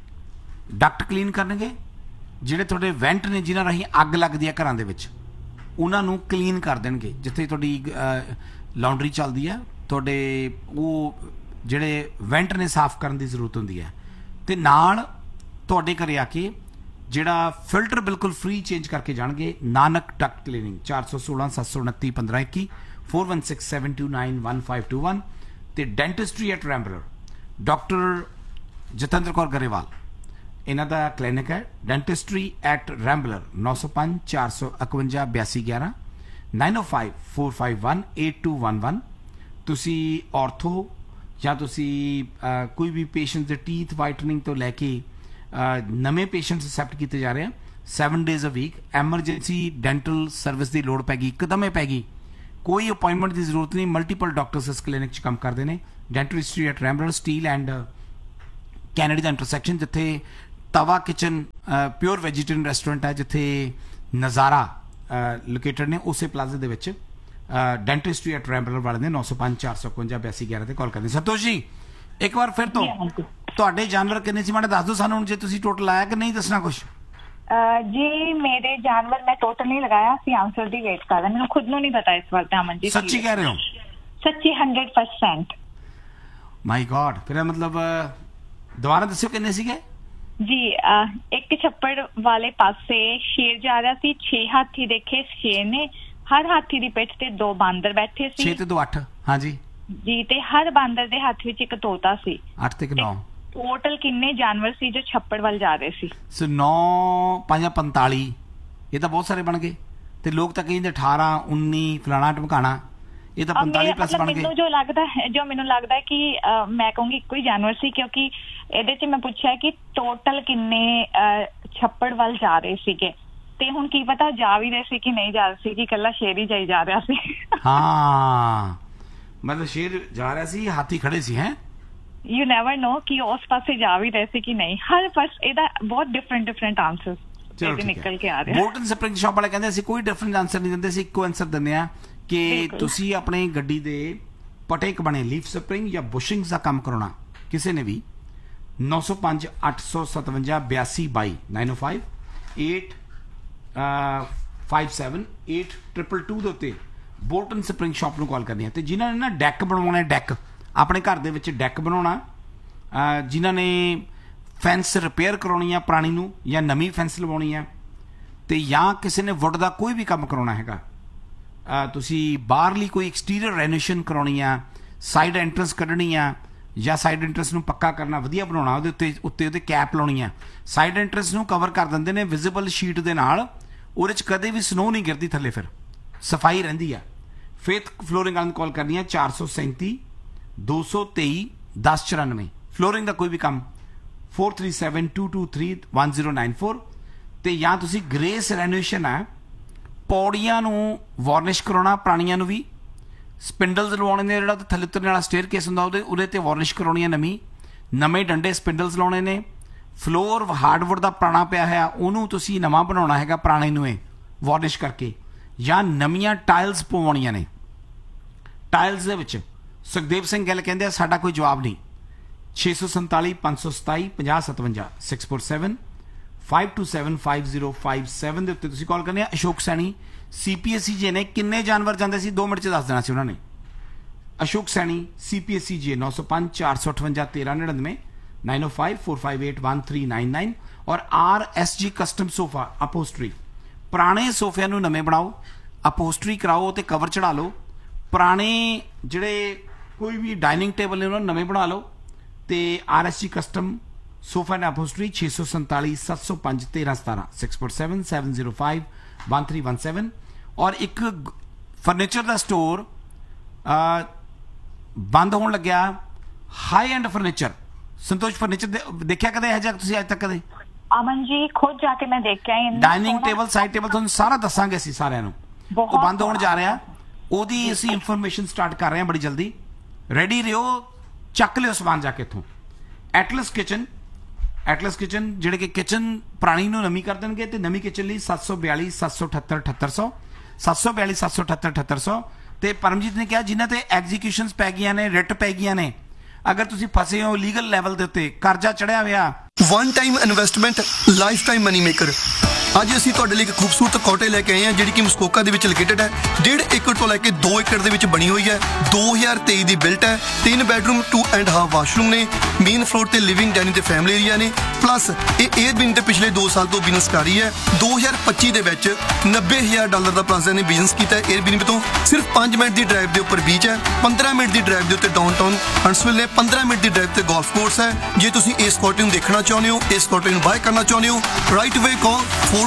Duckett clean ਕਰਨਗੇ ਜਿਹੜੇ ਤੁਹਾਡੇ ਵੈਂਟ ਨੇ ਜਿਨ੍ਹਾਂ ਰਾਹੀਂ ਅੱਗ ਲੱਗਦੀ ਹੈ ਘਰਾਂ ਦੇ ਵਿੱਚ, ਉਹਨਾਂ ਨੂੰ ਕਲੀਨ ਕਰ ਦੇਣਗੇ। ਜਿੱਥੇ ਤੁਹਾਡੀ ਲਾਉਂਡਰੀ ਚੱਲਦੀ ਹੈ ਤੁਹਾਡੇ ਉਹ ਜਿਹੜੇ ਵੈਂਟ ਨੇ ਸਾਫ਼ ਕਰਨ ਦੀ ਜ਼ਰੂਰਤ ਹੁੰਦੀ ਹੈ। ਤੇ ਨਾਲ ਤੁਹਾਡੇ ਘਰੇ ਆ ਕੇ ਜਿਹੜਾ ਫਿਲਟਰ ਬਿਲਕੁਲ ਫ੍ਰੀ ਚੇਂਜ ਕਰਕੇ ਜਾਣਗੇ। ਨਾਨਕ ਡਕਟ ਕਲੀਨਿੰਗ 416 729 1521 416 729 1521 ਤੇ ਡੈਂਟਿਸਟਰੀ ਐਟ ਰੈਂਬਲਰ ਡਾਕਟਰ ਜਤਿੰਦਰ ਕੌਰ ਗਰੇਵਾਲ ਇਹਨਾਂ ਦਾ ਕਲੀਨਿਕ ਹੈ। ਡੈਂਟਿਸਟਰੀ ਐਟ ਰੈਂਬਲਰ 905 451 8211 905 451 8211। ਤੁਸੀਂ ਆਰਥੋ ਜਾਂ ਤੁਸੀਂ ਕੋਈ ਵੀ ਪੇਸ਼ੈਂਟ ਦੇ ਟੀਥ ਵਾਈਟਨਿੰਗ ਤੋਂ ਲੈ ਕੇ ਨਵੇਂ ਪੇਸ਼ੈਂਟਸ ਅਸੈਪਟ ਕੀਤੇ ਜਾ ਰਹੇ ਆ 7 days a week। Emergency dental service ਦੀ ਲੋੜ ਪੈ ਗਈ, ਇੱਕਦਮੇ ਪੈ ਗਈ, ਕੋਈ ਅਪਾਇੰਟਮੈਂਟ ਦੀ ਜ਼ਰੂਰਤ ਨਹੀਂ, ਮਲਟੀਪਲ ਡਾਕਟਰਸ ਇਸ ਕਲੀਨਿਕ 'ਚ ਕੰਮ ਕਰਦੇ ਨੇ। ਡੈਂਟਿਸਟਰੀ at ਰੈਂਬਲਰ steel and Kennedy the intersection, ਜਿੱਥੇ ਤਵਾ ਕਿਚਨ ਪਿਓਰ ਵੈਜੀਟੇਰੀਅਨ ਰੈਸਟੋਰੈਂਟ ਹੈ, ਜਿੱਥੇ ਨਜ਼ਾਰਾ ਲੋਕੇਟਡ ਨੇ ਉਸੇ ਪਲਾਜ਼ੇ ਦੇ ਵਿੱਚ। ਡੈਂਟਿਸਟਰੀ ਐਟ ਰੈਂਬਲਰ ਵਾਲੇ ਨੇ 905 451 8211 ਤੇ ਕਾਲ ਕਰਦੇ। ਸੰਤੋਸ਼ ਜੀ ਇੱਕ ਵਾਰ ਫਿਰ ਤੋਂ ਤੁਹਾਡੇ ਜਾਨਵਰ ਕਿੰਨੇ ਸੀ ਮਾੜਾ ਦੱਸ ਦਿਓ ਸਾਨੂੰ, ਜੇ ਤੁਸੀਂ ਟੋਟਲ ਆਇਆ ਕਿ ਨਹੀਂ ਦੱਸਣਾ ਕੁਛ। ਜੀ ਮੇਰੇ ਜਾਨਵਰ ਮੈਂ ਟੋਟਲ ਨਹੀਂ ਲਗਾਇਆ ਸੀ, ਆਂਸਰ ਦੀ ਵੇਟ ਕਰ ਰਿਹਾ, ਮੈਨੂੰ ਖੁਦ ਨੂੰ ਨਹੀਂ ਪਤਾ ਇਸ ਵਾਰ ਤਾਂ ਅਮਨ ਜੀ। ਸੱਚੀ ਕਹਿ ਰਹੇ ਹੋ? ਸੱਚੀ 100%। ਮਾਈ ਗॉड, ਫਿਰ ਮਤਲਬ ਦੁਬਾਰਾ ਦੱਸਿਓ ਕਿੰਨੇ ਸੀਗੇ ਜੀ। ਇੱਕ ਛੱਪੜ ਵਾਲੇ ਪਾਸੇ ਸ਼ੇਰ ਜਾ ਰਿਹਾ ਸੀ, 6 ਹਾਥੀ ਦੇਖੇ ਸ਼ੇਰ ਨੇ, ਹਰ ਹਾਥੀ ਦੀ ਪਿੱਠ ਤੇ 2 ਬਾਂਦਰ ਬੈਠੇ ਸੀ। 6 ਤੇ 2 8 ਹਾਂਜੀ ਜੀ, ਤੇ ਹਰ ਬਾਂਦਰ ਦੇ ਹੱਥ ਵਿੱਚ ਇੱਕ ਤੋਤਾ ਸੀ। 8 ਤੇ 9 ਟੋਟਲ ਕਿੰਨੇ ਜਾਨਵਰ ਸੀ ਜੋ ਛੱਪੜ ਵੱਲ ਜਾ ਰਹੇ ਸੀ? ਸੋ 9 5 45, ਇਹ ਤਾਂ ਬਹੁਤ ਸਾਰੇ ਬਣ ਗਏ। ਤੇ ਲੋਕ ਤਾਂ ਕਹਿੰਦੇ 18 19 ਫਲਾਣਾ ਢਮਕਾਣਾ, ਇਹ ਤਾਂ 45 ਪਲੱਸ ਬਣ ਗਏ। ਮੈਨੂੰ ਮੈਨੂੰ ਲੱਗਦਾ ਹੈ ਕਿ ਮੈਂ ਕਹੂੰਗੀ ਇੱਕੋ ਹੀ ਜਾਨਵਰ ਸੀ, ਕਿਉਂਕਿ ਇਹਦੇ 'ਚ ਮੈਂ ਪੁੱਛਿਆ ਕਿ ਟੋਟਲ ਕਿੰਨੇ ਛੱਪੜ ਵੱਲ ਜਾ ਰਹੇ ਸੀਗੇ, ਤੇ ਹੁਣ ਕੀ ਪਤਾ ਜਾ ਵੀ ਰਹੇ ਸੀ ਕਿ ਨਹੀਂ ਜਾ ਰਹੇ ਸੀ, ਕਿ ਇਕੱਲਾ ਸ਼ੇਰ ਹੀ ਜਾਈ ਜਾ ਰਿਹਾ ਸੀ। ਹਾਂ ਮਤਲਬ ਸ਼ੇਰ ਜਾ ਰਿਹਾ ਸੀ, ਹਾਥੀ ਖੜੇ ਸੀ। ਹੈ ਯੂ ਨੈਵਰ ਨੋ ਕਿ ਉਸ ਪਾਸੇ ਜਾ ਵੀ ਰਹੇ ਸੀ ਕਿ ਨਹੀਂ। ਹਰ ਪਾਸ ਇਹਦਾ ਬਹੁਤ ਡਿਫਰੈਂਟ ਆਨਸਰ ਨਿਕਲ ਕੇ ਆ ਰਿਹਾ। ਬੋਲਟਨ ਸਪਰਿੰਗ ਸ਼ਾਪ ਵਾਲੇ ਕਹਿੰਦੇ ਅਸੀਂ ਕੋਈ ਡਿਫਰੈਂਟ ਆਨਸਰ ਨਹੀਂ ਦਿੰਦੇ, ਅਸੀਂ ਇੱਕੋ ਆਨਸਰ ਦਿੰਦੇ ਆ ਕਿ ਤੁਸੀਂ ਆਪਣੀ ਗੱਡੀ ਦੇ ਪਟੇ ਬਣੇ ਲੀਫ ਸਪਰਿੰਗ ਜਾਂ ਬੁਸ਼ਿੰਗਸ ਦਾ ਕੰਮ ਕਰਾਉਣਾ ਕਿਸੇ ਨੇ ਵੀ 905 857 8222 905 857 8222 ਦੇ ਉੱਤੇ ਬੋਲਟਨ ਸਪਰਿੰਗ ਸ਼ਾਪ ਨੂੰ ਕਾਲ ਕਰਨੀ ਹੈ। ਤੇ ਜਿਨ੍ਹਾਂ ਨੇ ਨਾ ਡੈਕ ਬਣਵਾਉਣਾ, ਡੈਕ ਆਪਣੇ ਘਰ ਦੇ ਵਿੱਚ ਡੈਕ ਬਣਾਉਣਾ, ਜਿਨ੍ਹਾਂ ਨੇ ਫੈਂਸ ਰਿਪੇਅਰ ਕਰਾਉਣੀ ਆ ਪੁਰਾਣੀ ਨੂੰ ਜਾਂ ਨਵੀਂ ਫੈਂਸ ਲਵਾਉਣੀ ਆ, ਤੇ ਜਾਂ ਕਿਸੇ ਨੇ ਵੁੱਡ ਦਾ ਕੋਈ ਵੀ ਕੰਮ ਕਰਾਉਣਾ ਹੈਗਾ, ਤੁਸੀਂ ਬਾਹਰਲੀ ਕੋਈ ਐਕਸਟੀਰੀਅਰ ਰੈਨੋਵੇਸ਼ਨ ਕਰਾਉਣੀ ਆ, ਸਾਈਡ ਐਂਟਰੈਂਸ ਕੱਢਣੀ ਆ ਜਾਂ ਸਾਈਡ ਐਂਟਰੈਂਸ ਨੂੰ ਪੱਕਾ ਕਰਨਾ, ਵਧੀਆ ਬਣਾਉਣਾ, ਉਹਦੇ ਉੱਤੇ ਉਹਦੇ ਕੈਪ ਲਾਉਣੀ ਆ। ਸਾਈਡ ਐਂਟਰੈਂਸ ਨੂੰ ਕਵਰ ਕਰ ਦਿੰਦੇ ਨੇ ਵਿਜ਼ੀਬਲ ਸ਼ੀਟ ਦੇ ਨਾਲ, ਉਹਦੇ 'ਚ ਕਦੇ ਵੀ ਸਨੋ ਨਹੀਂ ਗਿਰਦੀ ਥੱਲੇ, ਫਿਰ ਸਫਾਈ ਰਹਿੰਦੀ ਆ। ਫੇਥ ਫਲੋਰਿੰਗ ਵਾਲਿਆਂ ਨੂੰ ਕਾਲ ਕਰਨੀ ਆ 437 223 1094। ਫਲੋਰਿੰਗ ਦਾ ਕੋਈ ਵੀ ਕੰਮ 437 223 1094 ਤੇ ਜਾਂ ਤੁਸੀਂ ਗ੍ਰੇਸ ਰੈਨੋਵੇਸ਼ਨ ਹੈ, ਪੌੜੀਆਂ ਨੂੰ ਵਾਰਨਿਸ਼ ਕਰਾਉਣਾ, ਪੁਰਾਣੀਆਂ ਨੂੰ ਵੀ ਸਪਿੰਡਲਸ ਲਵਾਉਣੇ ਨੇ, ਜਿਹੜਾ ਥੱਲੇ ਉਤਰਨੇ ਵਾਲਾ ਸਟੇਅਰ ਕੇਸ ਹੁੰਦਾ ਉਹਦੇ ਤੇ ਵਾਰਨਿਸ਼ ਕਰਾਉਣੀ ਹੈ ਨਵੀਂ, ਨਵੇਂ ਡੰਡੇ ਸਪਿੰਡਲਸ ਲਾਉਣੇ ਨੇ, ਫਲੋਰ ਹਾਰਡਵੁੱਡ ਦਾ ਪੁਰਾਣਾ ਪਿਆ ਹੋਇਆ ਉਹਨੂੰ ਤੁਸੀਂ ਨਵਾਂ ਬਣਾਉਣਾ ਹੈਗਾ, ਪੁਰਾਣੇ ਨੂੰ ਇਹ ਵਾਰਨਿਸ਼ ਕਰਕੇ, ਜਾਂ ਨਵੀਆਂ ਟਾਇਲਸ ਪਵਾਉਣੀਆਂ ਨੇ। ਟਾਇਲਸ ਦੇ ਵਿੱਚ ਸੁਖਦੇਵ ਸਿੰਘ ਗਿੱਲ ਕਹਿੰਦੇ ਆ ਸਾਡਾ ਕੋਈ ਜਵਾਬ ਨਹੀਂ। 647 527 5057 647 527 5057 ਦੇ ਉੱਤੇ ਤੁਸੀਂ ਕਾਲ ਕਰਨੀ ਆ। ਅਸ਼ੋਕ ਸੈਣੀ CPSC ਜੇ ਨੇ ਕਿੰਨੇ ਜਾਨਵਰ ਜਾਂਦੇ ਸੀ 2 ਮਿੰਟ 'ਚ ਦੱਸ ਦੇਣਾ ਸੀ ਉਹਨਾਂ ਨੇ। ਅਸ਼ੋਕ ਸੈਣੀ CPSC ਜੇ 905 458 1399 905 458 1399 ਔਰ RSG ਕਸਟਮ ਸੋਫਾ ਅਪੋਸਟਰੀ। ਪੁਰਾਣੇ ਸੋਫਿਆਂ ਨੂੰ ਨਵੇਂ ਬਣਾਓ, ਅਪੋਸਟਰੀ ਕਰਾਓ ਤੇ ਕਵਰ ਚੜਾ ਲਓ। ਪੁਰਾਣੇ ਜਿਹੜੇ ਕੋਈ ਵੀ ਡਾਈਨਿੰਗ ਟੇਬਲ ਨੇ ਉਹਨਾਂ ਨੂੰ ਨਵੇਂ ਬਣਾ ਲਓ ਤੇ RSG ਕਸਟਮ ਸੋਫਾ ਐਂਡ ਅਪੋਸਟਰੀ 647 705 1317 647 705 1317। ਔਰ ਇੱਕ ਫਰਨੀਚਰ ਦਾ ਸਟੋਰ ਬੰਦ ਹੋਣ ਲੱਗਿਆ, ਹਾਈ ਐਂਡ ਫਰਨੀਚਰ। ਸੰਤੋਸ਼ ਫਰਨੀਚਰ ਦੇਖਿਆ ਕਦੇ ਇਹ ਜਿਹਾ ਤੁਸੀਂ ਅੱਜ ਤੱਕ ਕਦੇ? ਅਮਨ ਜੀ ਖੁਦ ਜਾ ਕੇ ਮੈਂ ਦੇਖਿਆ ਡਾਈਨਿੰਗ ਟੇਬਲ, ਸਾਈਡ ਟੇਬਲ ਤੁਹਾਨੂੰ ਸਾਰਾ ਦੱਸਾਂਗੇ ਅਸੀਂ ਸਾਰਿਆਂ ਨੂੰ। ਉਹ ਬੰਦ ਹੋਣ ਜਾ ਰਿਹਾ, ਉਹਦੀ ਅਸੀਂ ਇਨਫੋਰਮੇਸ਼ਨ ਸਟਾਰਟ ਕਰ ਰਹੇ ਹਾਂ ਬੜੀ ਜਲਦੀ। ਰੈਡੀ ਰਹੋ, ਚੱਕ ਲਿਓ ਸਮਾਨ ਜਾ ਕੇ ਇੱਥੋਂ। ਐਟਲਸ ਕਿਚਨ ਜਿਹੜੇ ਕਿ ਕਿਚਨ ਪੁਰਾਣੀ ਨੂੰ ਨਵੀਂ ਕਰ ਦੇਣਗੇ ਤੇ ਨਵੀਂ ਕਿਚਨ ਲਈ 742 778 7800 742 778 7800। ਤੇ ਪਰਮਜੀਤ ਨੇ ਕਿਹਾ ਜਿਨ੍ਹਾਂ ਤੇ ਐਗਜ਼ੀਕਿਊਸ਼ਨਸ ਪੈ ਗਈਆਂ ਨੇ, ਰਿਟ ਪੈ ਗਈਆਂ ਨੇ, ਅਗਰ ਤੁਸੀਂ ਫਸੇ ਹੋ ਲੀਗਲ ਲੈਵਲ ਦੇ ਉੱਤੇ, ਕਰਜ਼ਾ ਚੜਿਆ ਹੋਇਆ, one time investment life time money maker. ਅੱਜ ਅਸੀਂ ਤੁਹਾਡੇ ਲਈ ਇੱਕ ਖੂਬਸੂਰਤ ਕੋਟੇ ਲੈ ਕੇ ਆਏ ਹਾਂ ਜਿਹੜੀ ਕਿ ਮਸਕੋਕਾ ਦੇ ਵਿੱਚ ਲੋਕੇਟਡ ਹੈ। 1.5 ਏਕੜ ਤੋਂ ਲੈ ਕੇ 2 ਏਕੜ ਦੇ ਵਿੱਚ ਬਣੀ ਹੋਈ ਹੈ। 2023 ਦੀ ਬਿਲਟ ਹੈ। 3 ਬੈਡਰੂਮ 2.5 ਵਾਸ਼ਰੂਮ ਨੇ। ਮੇਨ ਫਲੋਰ ਤੇ ਲਿਵਿੰਗ, ਡਾਈਨਿੰਗ ਤੇ ਫੈਮਿਲੀ ਏਰੀਆ ਨੇ। ਪਲੱਸ ਇਹ 에ਅਰਬੀਐਨ ਤੇ ਪਿਛਲੇ 2 ਸਾਲ ਤੋਂ ਬਿਜ਼ਨਸ ਕਰ ਰਹੀ ਹੈ। 2025 ਦੇ ਵਿੱਚ $90,000 ਦਾ ਪਲੱਸ ਨੇ ਬਿਜ਼ਨਸ ਕੀਤਾ 에ਅਰਬੀਐਨ ਤੋਂ। ਸਿਰਫ 5 ਮਿੰਟ ਦੀ ਡਰਾਈਵ ਦੇ ਉੱਪਰ ਬੀਚ ਹੈ। 15 ਮਿੰਟ ਦੀ ਡਰਾਈਵ ਦੇ ਉੱਤੇ ਡਾਊਨਟਾਊਨ ਹੰਟਸਵਿਲ ਨੇ। 15 ਮਿੰਟ ਦੀ ਡਰਾਈਵ ਤੇ ਗੋਲਫ ਕੋਰਸ ਹੈ। ਜੇ ਤੁਸੀਂ ਇਸ ਕੋਟੇ ਨੂੰ ਦੇਖਣਾ ਚਾਹੁੰਦੇ ਹੋ, ਇਸ ਕੋਟੇ ਨੂੰ ਬਾਏ ਕਰਨਾ ਚਾਹੁੰਦੇ ਹੋ, ਰਾਈਟ ਅਵੇ ਕਾਲ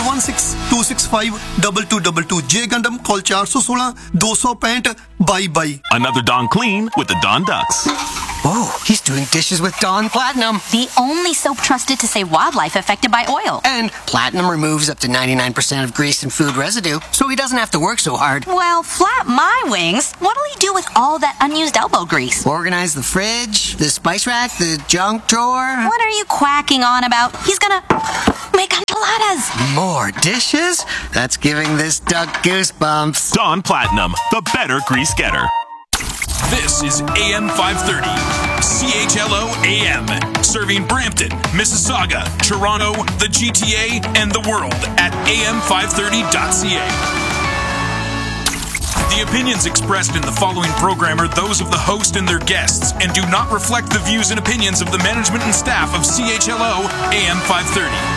416-265-2222। ਜੇ ਗੰਡਮ ਕਾਲ 416 265 2222। Another Dawn clean with the Dawn Ducks. Oh, he's doing dishes with Dawn Platinum. The only soap trusted to save wildlife affected by oil. And Platinum removes up to 99% of grease and food residue, so he doesn't have to work so hard. Well, flap my wings. What'll he do with all that unused elbow grease? Organize the fridge, the spice rack, the junk drawer. What are you quacking on about? He's gonna make enchiladas. More dishes? That's giving this duck goosebumps. Dawn Platinum, the better grease getter. This is AM 530, CHLO AM, serving Brampton, Mississauga, Toronto, the GTA, and the world at am530.ca. The opinions expressed in the following program are those of the host and their guests and do not reflect the views and opinions of the management and staff of CHLO AM 530.